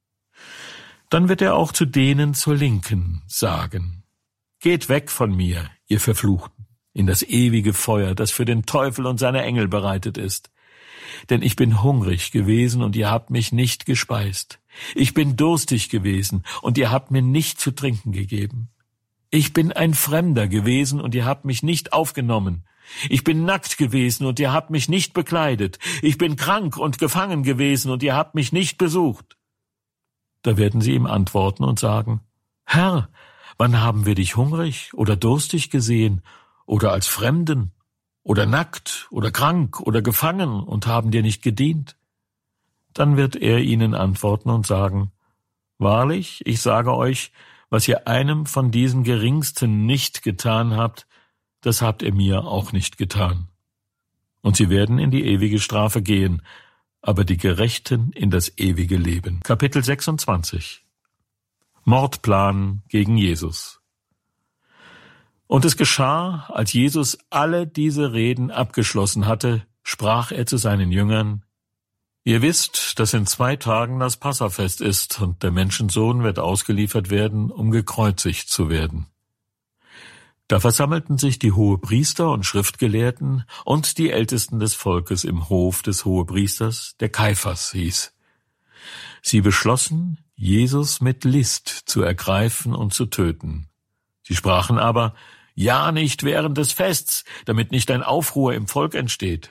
Dann wird er auch zu denen zur Linken sagen, geht weg von mir, ihr Verfluchten, in das ewige Feuer, das für den Teufel und seine Engel bereitet ist. Denn ich bin hungrig gewesen, und ihr habt mich nicht gespeist. Ich bin durstig gewesen, und ihr habt mir nicht zu trinken gegeben. Ich bin ein Fremder gewesen, und ihr habt mich nicht aufgenommen. Ich bin nackt gewesen, und ihr habt mich nicht bekleidet. Ich bin krank und gefangen gewesen, und ihr habt mich nicht besucht. Da werden sie ihm antworten und sagen, Herr, wann haben wir dich hungrig oder durstig gesehen, oder als Fremden, oder nackt, oder krank, oder gefangen und haben dir nicht gedient? Dann wird er ihnen antworten und sagen, wahrlich, ich sage euch, was ihr einem von diesen Geringsten nicht getan habt, das habt ihr mir auch nicht getan. Und sie werden in die ewige Strafe gehen, aber die Gerechten in das ewige Leben. Kapitel sechsundzwanzig. Mordplan gegen Jesus. Und es geschah, als Jesus alle diese Reden abgeschlossen hatte, sprach er zu seinen Jüngern, ihr wisst, dass in zwei Tagen das Passafest ist, und der Menschensohn wird ausgeliefert werden, um gekreuzigt zu werden. Da versammelten sich die Hohepriester und Schriftgelehrten und die Ältesten des Volkes im Hof des Hohepriesters, der Kaiphas hieß. Sie beschlossen, Jesus mit List zu ergreifen und zu töten. Sie sprachen aber, ja nicht während des Fests, damit nicht ein Aufruhr im Volk entsteht.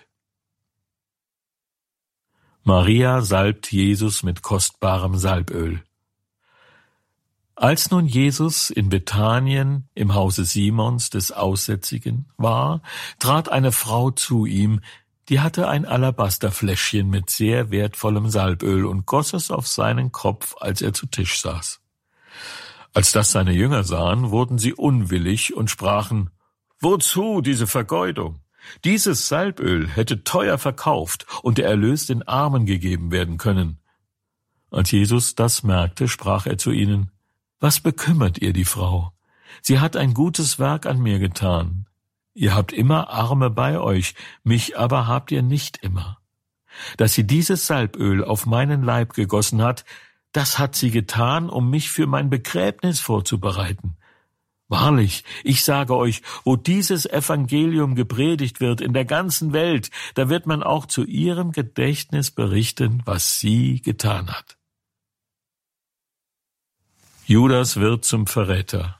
Maria salbt Jesus mit kostbarem Salböl. Als nun Jesus in Bethanien im Hause Simons des Aussätzigen war, trat eine Frau zu ihm, die hatte ein Alabasterfläschchen mit sehr wertvollem Salböl und goss es auf seinen Kopf, als er zu Tisch saß. Als das seine Jünger sahen, wurden sie unwillig und sprachen, wozu diese Vergeudung? Dieses Salböl hätte teuer verkauft und der Erlös den Armen gegeben werden können. Als Jesus das merkte, sprach er zu ihnen, was bekümmert ihr die Frau? Sie hat ein gutes Werk an mir getan. Ihr habt immer Arme bei euch, mich aber habt ihr nicht immer. Dass sie dieses Salböl auf meinen Leib gegossen hat, das hat sie getan, um mich für mein Begräbnis vorzubereiten. Wahrlich, ich sage euch, wo dieses Evangelium gepredigt wird in der ganzen Welt, da wird man auch zu ihrem Gedächtnis berichten, was sie getan hat. Judas wird zum Verräter.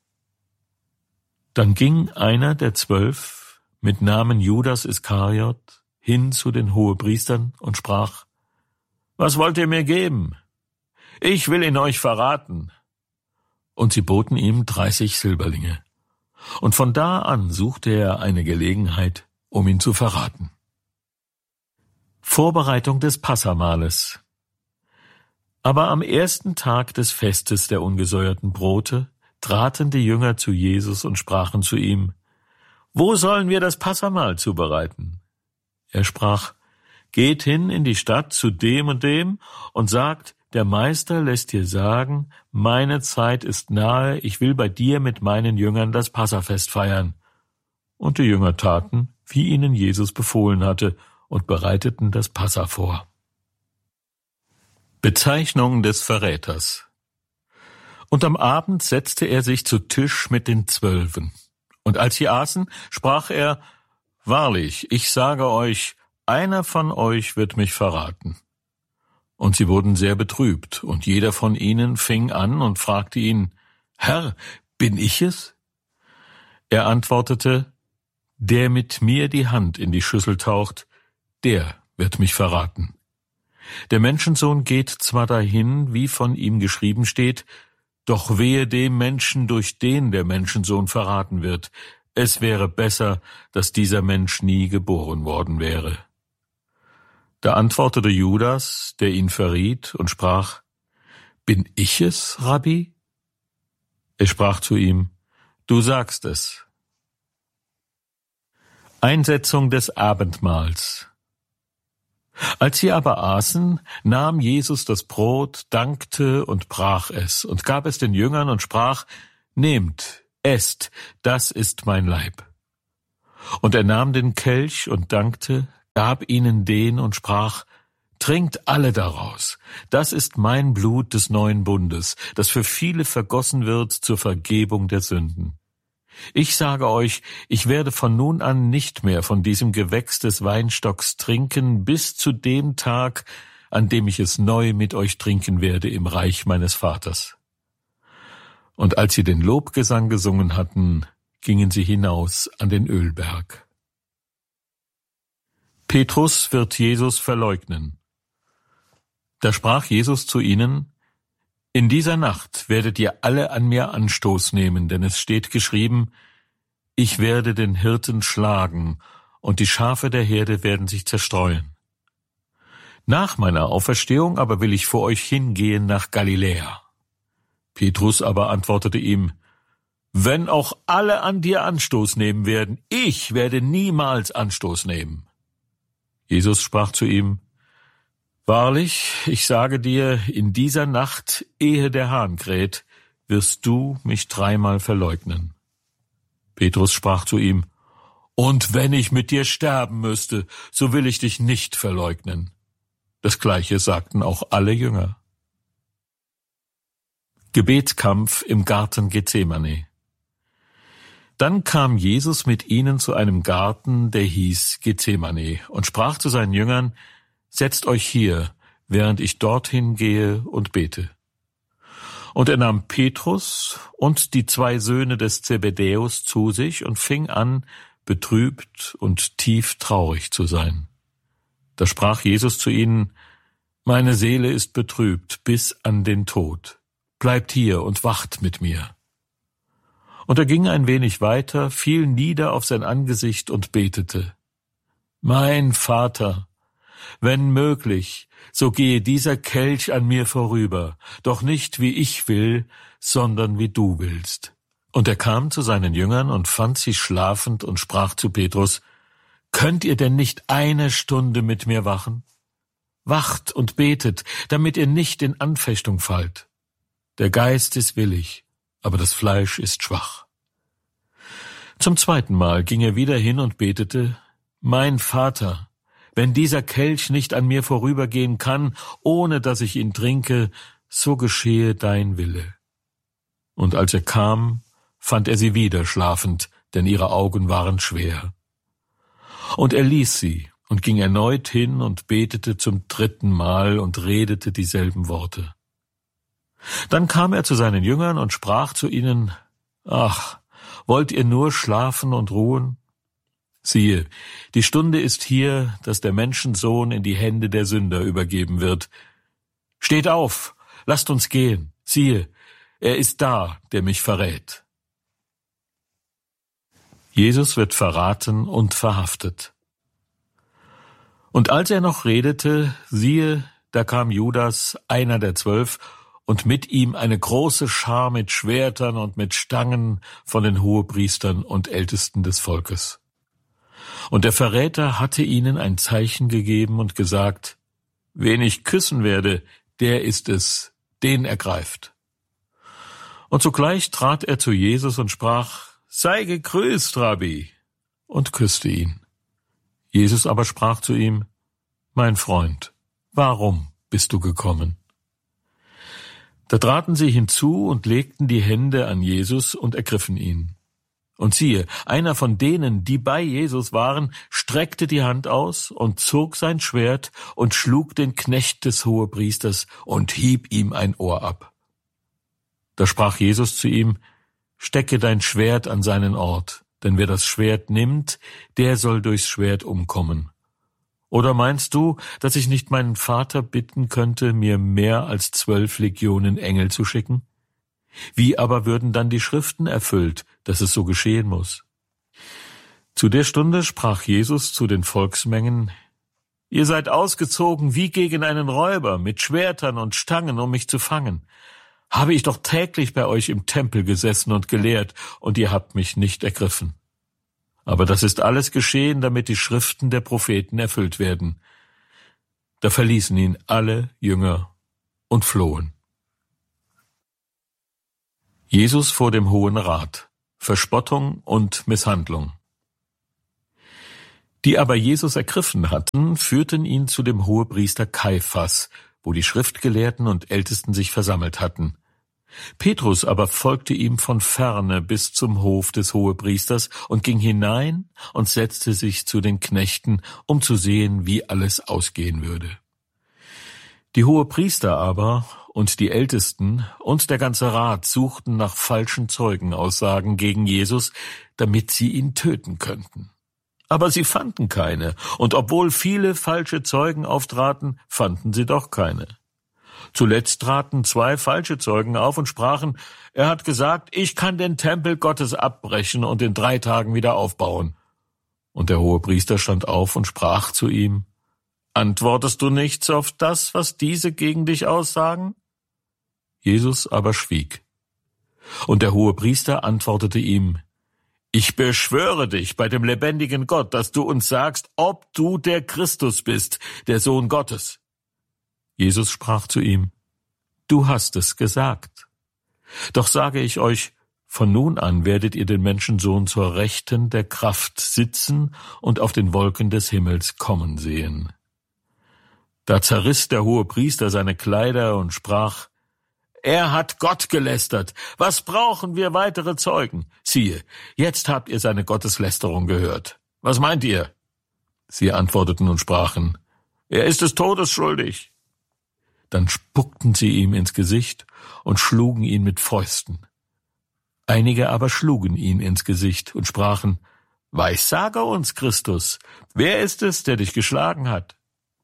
Dann ging einer der Zwölf mit Namen Judas Iskariot hin zu den Hohepriestern und sprach, was wollt ihr mir geben? Ich will ihn euch verraten. Und sie boten ihm dreißig Silberlinge. Und von da an suchte er eine Gelegenheit, um ihn zu verraten. Vorbereitung des Passamahles. Aber am ersten Tag des Festes der ungesäuerten Brote traten die Jünger zu Jesus und sprachen zu ihm, wo sollen wir das Passamahl zubereiten? Er sprach, geht hin in die Stadt zu dem und dem und sagt, der Meister lässt dir sagen, meine Zeit ist nahe, ich will bei dir mit meinen Jüngern das Passafest feiern. Und die Jünger taten, wie ihnen Jesus befohlen hatte, und bereiteten das Passa vor. Bezeichnung des Verräters. Und am Abend setzte er sich zu Tisch mit den Zwölfen. Und als sie aßen, sprach er, wahrlich, ich sage euch, einer von euch wird mich verraten. Und sie wurden sehr betrübt, und jeder von ihnen fing an und fragte ihn, Herr, bin ich es? Er antwortete, der mit mir die Hand in die Schüssel taucht, der wird mich verraten. Der Menschensohn geht zwar dahin, wie von ihm geschrieben steht, doch wehe dem Menschen, durch den der Menschensohn verraten wird. Es wäre besser, dass dieser Mensch nie geboren worden wäre. Da antwortete Judas, der ihn verriet, und sprach, Bin ich es, Rabbi? Er sprach zu ihm, du sagst es. Einsetzung des Abendmahls. Als sie aber aßen, nahm Jesus das Brot, dankte und brach es und gab es den Jüngern und sprach, nehmt, esst, das ist mein Leib. Und er nahm den Kelch und dankte, gab ihnen den und sprach, trinkt alle daraus, das ist mein Blut des neuen Bundes, das für viele vergossen wird zur Vergebung der Sünden. Ich sage euch, ich werde von nun an nicht mehr von diesem Gewächs des Weinstocks trinken, bis zu dem Tag, an dem ich es neu mit euch trinken werde im Reich meines Vaters. Und als sie den Lobgesang gesungen hatten, gingen sie hinaus an den Ölberg. Petrus wird Jesus verleugnen. Da sprach Jesus zu ihnen, in dieser Nacht werdet ihr alle an mir Anstoß nehmen, denn es steht geschrieben, ich werde den Hirten schlagen, und die Schafe der Herde werden sich zerstreuen. Nach meiner Auferstehung aber will ich vor euch hingehen nach Galiläa. Petrus aber antwortete ihm, wenn auch alle an dir Anstoß nehmen werden, ich werde niemals Anstoß nehmen. Jesus sprach zu ihm, wahrlich, ich sage dir, in dieser Nacht, ehe der Hahn kräht, wirst du mich dreimal verleugnen. Petrus sprach zu ihm, und wenn ich mit dir sterben müsste, so will ich dich nicht verleugnen. Das Gleiche sagten auch alle Jünger. Gebetskampf im Garten Gethsemane. Dann kam Jesus mit ihnen zu einem Garten, der hieß Gethsemane, und sprach zu seinen Jüngern, setzt euch hier, während ich dorthin gehe und bete. Und er nahm Petrus und die zwei Söhne des Zebedäus zu sich und fing an, betrübt und tief traurig zu sein. Da sprach Jesus zu ihnen, meine Seele ist betrübt bis an den Tod. Bleibt hier und wacht mit mir. Und er ging ein wenig weiter, fiel nieder auf sein Angesicht und betete, mein Vater, wenn möglich, so gehe dieser Kelch an mir vorüber, doch nicht wie ich will, sondern wie du willst. Und er kam zu seinen Jüngern und fand sie schlafend und sprach zu Petrus, könnt ihr denn nicht eine Stunde mit mir wachen? Wacht und betet, damit ihr nicht in Anfechtung fallt. Der Geist ist willig, aber das Fleisch ist schwach. Zum zweiten Mal ging er wieder hin und betete, mein Vater, wenn dieser Kelch nicht an mir vorübergehen kann, ohne dass ich ihn trinke, so geschehe dein Wille. Und als er kam, fand er sie wieder schlafend, denn ihre Augen waren schwer. Und er ließ sie und ging erneut hin und betete zum dritten Mal und redete dieselben Worte. Dann kam er zu seinen Jüngern und sprach zu ihnen, ach, wollt ihr nur schlafen und ruhen? Siehe, die Stunde ist hier, dass der Menschensohn in die Hände der Sünder übergeben wird. Steht auf, lasst uns gehen. Siehe, er ist da, der mich verrät. Jesus wird verraten und verhaftet. Und als er noch redete, siehe, da kam Judas, einer der Zwölf, und mit ihm eine große Schar mit Schwertern und mit Stangen von den Hohepriestern und Ältesten des Volkes. Und der Verräter hatte ihnen ein Zeichen gegeben und gesagt, wen ich küssen werde, der ist es, den ergreift. Und sogleich trat er zu Jesus und sprach, sei gegrüßt, Rabbi, und küsste ihn. Jesus aber sprach zu ihm, mein Freund, warum bist du gekommen? Da traten sie hinzu und legten die Hände an Jesus und ergriffen ihn. Und siehe, einer von denen, die bei Jesus waren, streckte die Hand aus und zog sein Schwert und schlug den Knecht des Hohepriesters und hieb ihm ein Ohr ab. Da sprach Jesus zu ihm, stecke dein Schwert an seinen Ort, denn wer das Schwert nimmt, der soll durchs Schwert umkommen. Oder meinst du, dass ich nicht meinen Vater bitten könnte, mir mehr als zwölf Legionen Engel zu schicken? Wie aber würden dann die Schriften erfüllt, dass es so geschehen muss? Zu der Stunde sprach Jesus zu den Volksmengen, Ihr seid ausgezogen wie gegen einen Räuber, mit Schwertern und Stangen, um mich zu fangen. Habe ich doch täglich bei euch im Tempel gesessen und gelehrt, und ihr habt mich nicht ergriffen. Aber das ist alles geschehen, damit die Schriften der Propheten erfüllt werden. Da verließen ihn alle Jünger und flohen. Jesus vor dem Hohen Rat. Verspottung und Misshandlung. Die aber Jesus ergriffen hatten, führten ihn zu dem Hohepriester Kaiphas, wo die Schriftgelehrten und Ältesten sich versammelt hatten. Petrus aber folgte ihm von ferne bis zum Hof des Hohepriesters und ging hinein und setzte sich zu den Knechten, um zu sehen, wie alles ausgehen würde. Die Hohepriester aber und die Ältesten und der ganze Rat suchten nach falschen Zeugenaussagen gegen Jesus, damit sie ihn töten könnten. Aber sie fanden keine, und obwohl viele falsche Zeugen auftraten, fanden sie doch keine. Zuletzt traten zwei falsche Zeugen auf und sprachen, er hat gesagt, ich kann den Tempel Gottes abbrechen und in drei Tagen wieder aufbauen. Und der Hohepriester stand auf und sprach zu ihm, antwortest du nichts auf das, was diese gegen dich aussagen? Jesus aber schwieg. Und der Hohepriester antwortete ihm, ich beschwöre dich bei dem lebendigen Gott, dass du uns sagst, ob du der Christus bist, der Sohn Gottes. Jesus sprach zu ihm, du hast es gesagt. Doch sage ich euch, von nun an werdet ihr den Menschensohn zur Rechten der Kraft sitzen und auf den Wolken des Himmels kommen sehen. Da zerriss der Hohepriester seine Kleider und sprach, er hat Gott gelästert. Was brauchen wir weitere Zeugen? Siehe, jetzt habt ihr seine Gotteslästerung gehört. Was meint ihr? Sie antworteten und sprachen, er ist des Todes schuldig. Dann spuckten sie ihm ins Gesicht und schlugen ihn mit Fäusten. Einige aber schlugen ihn ins Gesicht und sprachen, Weissage uns, Christus, wer ist es, der dich geschlagen hat?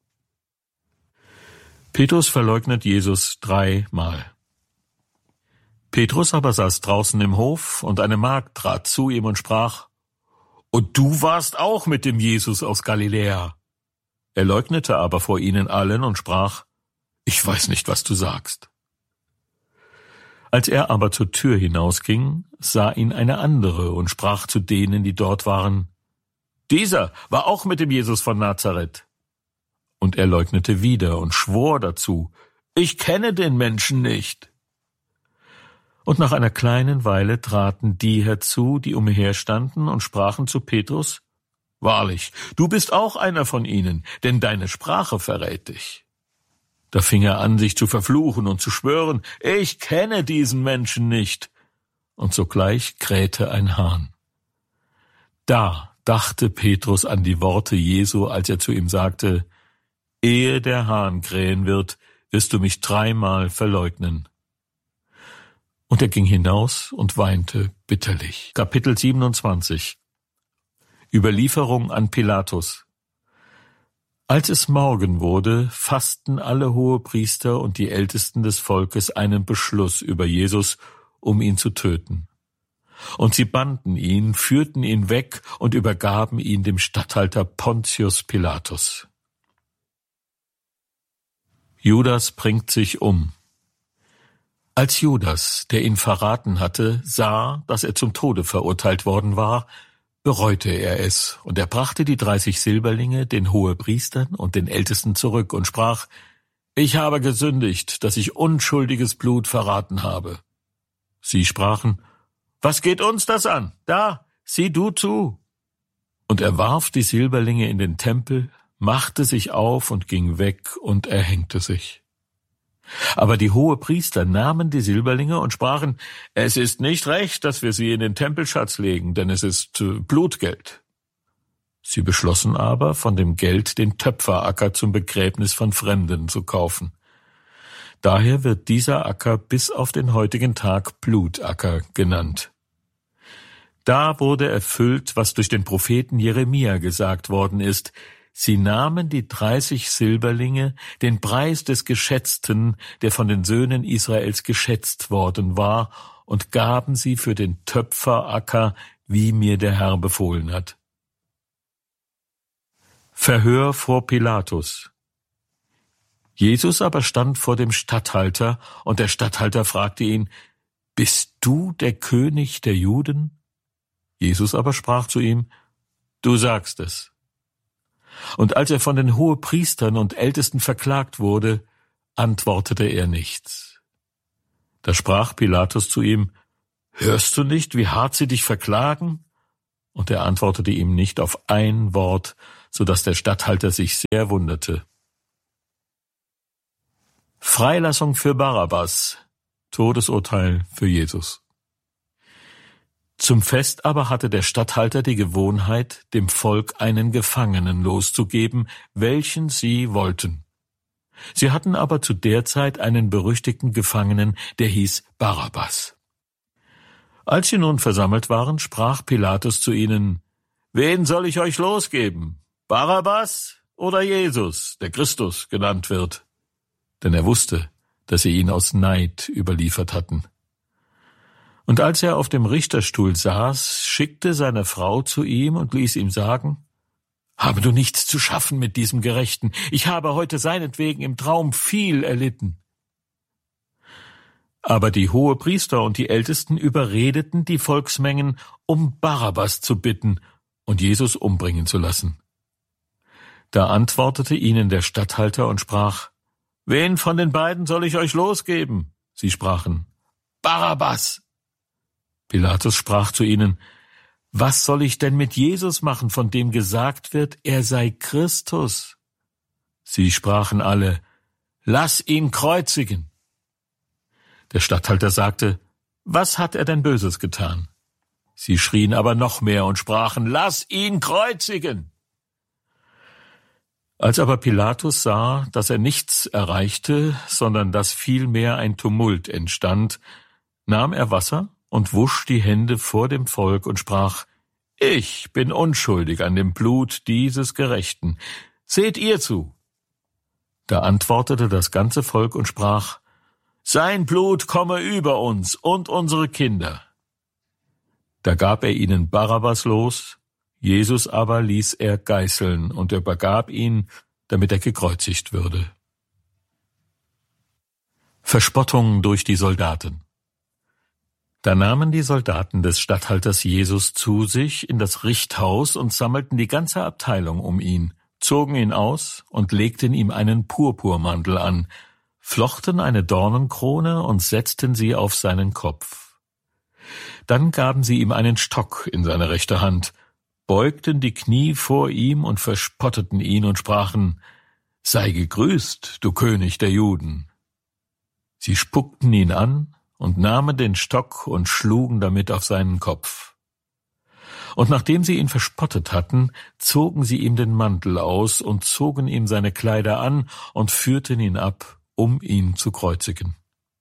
Petrus verleugnet Jesus dreimal. Petrus aber saß draußen im Hof, und eine Magd trat zu ihm und sprach, und du warst auch mit dem Jesus aus Galiläa. Er leugnete aber vor ihnen allen und sprach, ich weiß nicht, was du sagst. Als er aber zur Tür hinausging, sah ihn eine andere und sprach zu denen, die dort waren, dieser war auch mit dem Jesus von Nazareth. Und er leugnete wieder und schwor dazu, ich kenne den Menschen nicht. Und nach einer kleinen Weile traten die herzu, die umherstanden, und sprachen zu Petrus, wahrlich, du bist auch einer von ihnen, denn deine Sprache verrät dich. Da fing er an, sich zu verfluchen und zu schwören, ich kenne diesen Menschen nicht. Und sogleich krähte ein Hahn. Da dachte Petrus an die Worte Jesu, als er zu ihm sagte, ehe der Hahn krähen wird, wirst du mich dreimal verleugnen. Und er ging hinaus und weinte bitterlich. Kapitel siebenundzwanzig. Überlieferung an Pilatus. Als es Morgen wurde, fassten alle Hohepriester und die Ältesten des Volkes einen Beschluss über Jesus, um ihn zu töten. Und sie banden ihn, führten ihn weg und übergaben ihn dem Statthalter Pontius Pilatus. Judas bringt sich um. Als Judas, der ihn verraten hatte, sah, dass er zum Tode verurteilt worden war, bereute er es, und er brachte die dreißig Silberlinge den Hohepriestern und den Ältesten zurück und sprach, ich habe gesündigt, dass ich unschuldiges Blut verraten habe. Sie sprachen, was geht uns das an? Da, sieh du zu. Und er warf die Silberlinge in den Tempel, machte sich auf und ging weg und erhängte sich. Aber die Hohepriester nahmen die Silberlinge und sprachen, es ist nicht recht, dass wir sie in den Tempelschatz legen, denn es ist äh, Blutgeld. Sie beschlossen aber, von dem Geld den Töpferacker zum Begräbnis von Fremden zu kaufen. Daher wird dieser Acker bis auf den heutigen Tag Blutacker genannt. Da wurde erfüllt, was durch den Propheten Jeremia gesagt worden ist, sie nahmen die dreißig Silberlinge, den Preis des Geschätzten, der von den Söhnen Israels geschätzt worden war, und gaben sie für den Töpferacker, wie mir der Herr befohlen hat. Verhör vor Pilatus. Jesus aber stand vor dem Statthalter, und der Statthalter fragte ihn: Bist du der König der Juden? Jesus aber sprach zu ihm: Du sagst es. Und als er von den Hohepriestern und Ältesten verklagt wurde, antwortete er nichts. Da sprach Pilatus zu ihm: Hörst du nicht, wie hart sie dich verklagen? Und er antwortete ihm nicht auf ein Wort, so dass der Statthalter sich sehr wunderte. Freilassung für Barabbas, Todesurteil für Jesus. Zum Fest aber hatte der Statthalter die Gewohnheit, dem Volk einen Gefangenen loszugeben, welchen sie wollten. Sie hatten aber zu der Zeit einen berüchtigten Gefangenen, der hieß Barabbas. Als sie nun versammelt waren, sprach Pilatus zu ihnen: Wen soll ich euch losgeben? Barabbas oder Jesus, der Christus genannt wird? Denn er wusste, dass sie ihn aus Neid überliefert hatten. Und als er auf dem Richterstuhl saß, schickte seine Frau zu ihm und ließ ihm sagen: Habe du nichts zu schaffen mit diesem Gerechten? Ich habe heute seinetwegen im Traum viel erlitten. Aber die Hohepriester und die Ältesten überredeten die Volksmengen, um Barabbas zu bitten und Jesus umbringen zu lassen. Da antwortete ihnen der Statthalter und sprach: Wen von den beiden soll ich euch losgeben? Sie sprachen: Barabbas. Pilatus sprach zu ihnen: Was soll ich denn mit Jesus machen, von dem gesagt wird, er sei Christus? Sie sprachen alle: Lass ihn kreuzigen. Der Statthalter sagte: Was hat er denn Böses getan? Sie schrien aber noch mehr und sprachen: Lass ihn kreuzigen. Als aber Pilatus sah, dass er nichts erreichte, sondern dass vielmehr ein Tumult entstand, nahm er Wasser und wusch die Hände vor dem Volk und sprach: Ich bin unschuldig an dem Blut dieses Gerechten. Seht ihr zu. Da antwortete das ganze Volk und sprach: Sein Blut komme über uns und unsere Kinder. Da gab er ihnen Barabbas los, Jesus aber ließ er geißeln und übergab ihn, damit er gekreuzigt würde. Verspottung durch die Soldaten. Da nahmen die Soldaten des Statthalters Jesus zu sich in das Richthaus und sammelten die ganze Abteilung um ihn, zogen ihn aus und legten ihm einen Purpurmantel an, flochten eine Dornenkrone und setzten sie auf seinen Kopf. Dann gaben sie ihm einen Stock in seine rechte Hand, beugten die Knie vor ihm und verspotteten ihn und sprachen: Sei gegrüßt, du König der Juden. Sie spuckten ihn an und nahmen den Stock und schlugen damit auf seinen Kopf. Und nachdem sie ihn verspottet hatten, zogen sie ihm den Mantel aus und zogen ihm seine Kleider an und führten ihn ab, um ihn zu kreuzigen.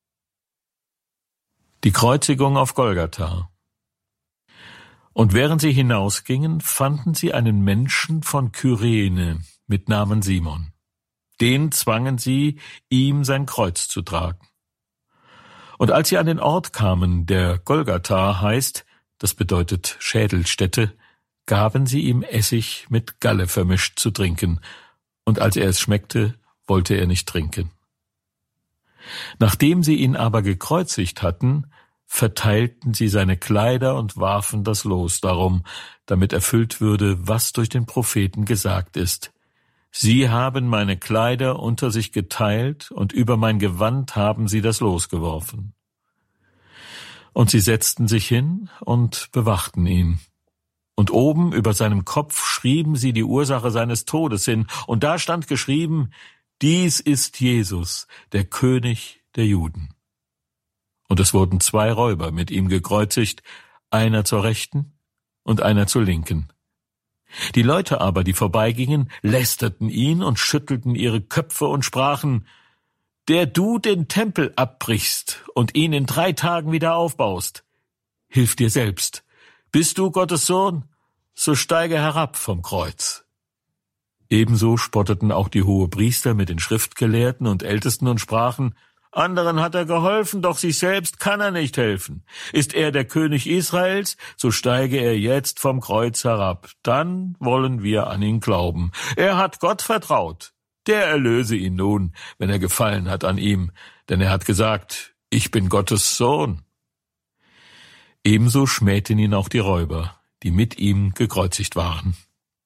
Die Kreuzigung auf Golgatha. Und während sie hinausgingen, fanden sie einen Menschen von Kyrene mit Namen Simon. Den zwangen sie, ihm sein Kreuz zu tragen. Und als sie an den Ort kamen, der Golgatha heißt, das bedeutet Schädelstätte, gaben sie ihm Essig mit Galle vermischt zu trinken, und als er es schmeckte, wollte er nicht trinken. Nachdem sie ihn aber gekreuzigt hatten, verteilten sie seine Kleider und warfen das Los darum, damit erfüllt würde, was durch den Propheten gesagt ist: Sie haben meine Kleider unter sich geteilt, und über mein Gewand haben sie das Los geworfen. Und sie setzten sich hin und bewachten ihn. Und oben über seinem Kopf schrieben sie die Ursache seines Todes hin, und da stand geschrieben: Dies ist Jesus, der König der Juden. Und es wurden zwei Räuber mit ihm gekreuzigt, einer zur Rechten und einer zur Linken. Die Leute aber, die vorbeigingen, lästerten ihn und schüttelten ihre Köpfe und sprachen: Der du den Tempel abbrichst und ihn in drei Tagen wieder aufbaust, hilf dir selbst. Bist du Gottes Sohn? So steige herab vom Kreuz. Ebenso spotteten auch die Hohepriester mit den Schriftgelehrten und Ältesten und sprachen: Anderen hat er geholfen, doch sich selbst kann er nicht helfen. Ist er der König Israels, so steige er jetzt vom Kreuz herab. Dann wollen wir an ihn glauben. Er hat Gott vertraut. Der erlöse ihn nun, wenn er gefallen hat an ihm. Denn er hat gesagt, ich bin Gottes Sohn. Ebenso schmähten ihn auch die Räuber, die mit ihm gekreuzigt waren.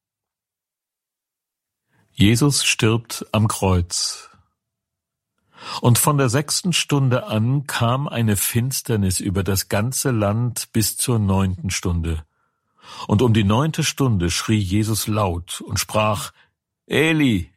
Jesus stirbt am Kreuz. Und von der sechsten Stunde an kam eine Finsternis über das ganze Land bis zur neunten Stunde. Und um die neunte Stunde schrie Jesus laut und sprach, Eli,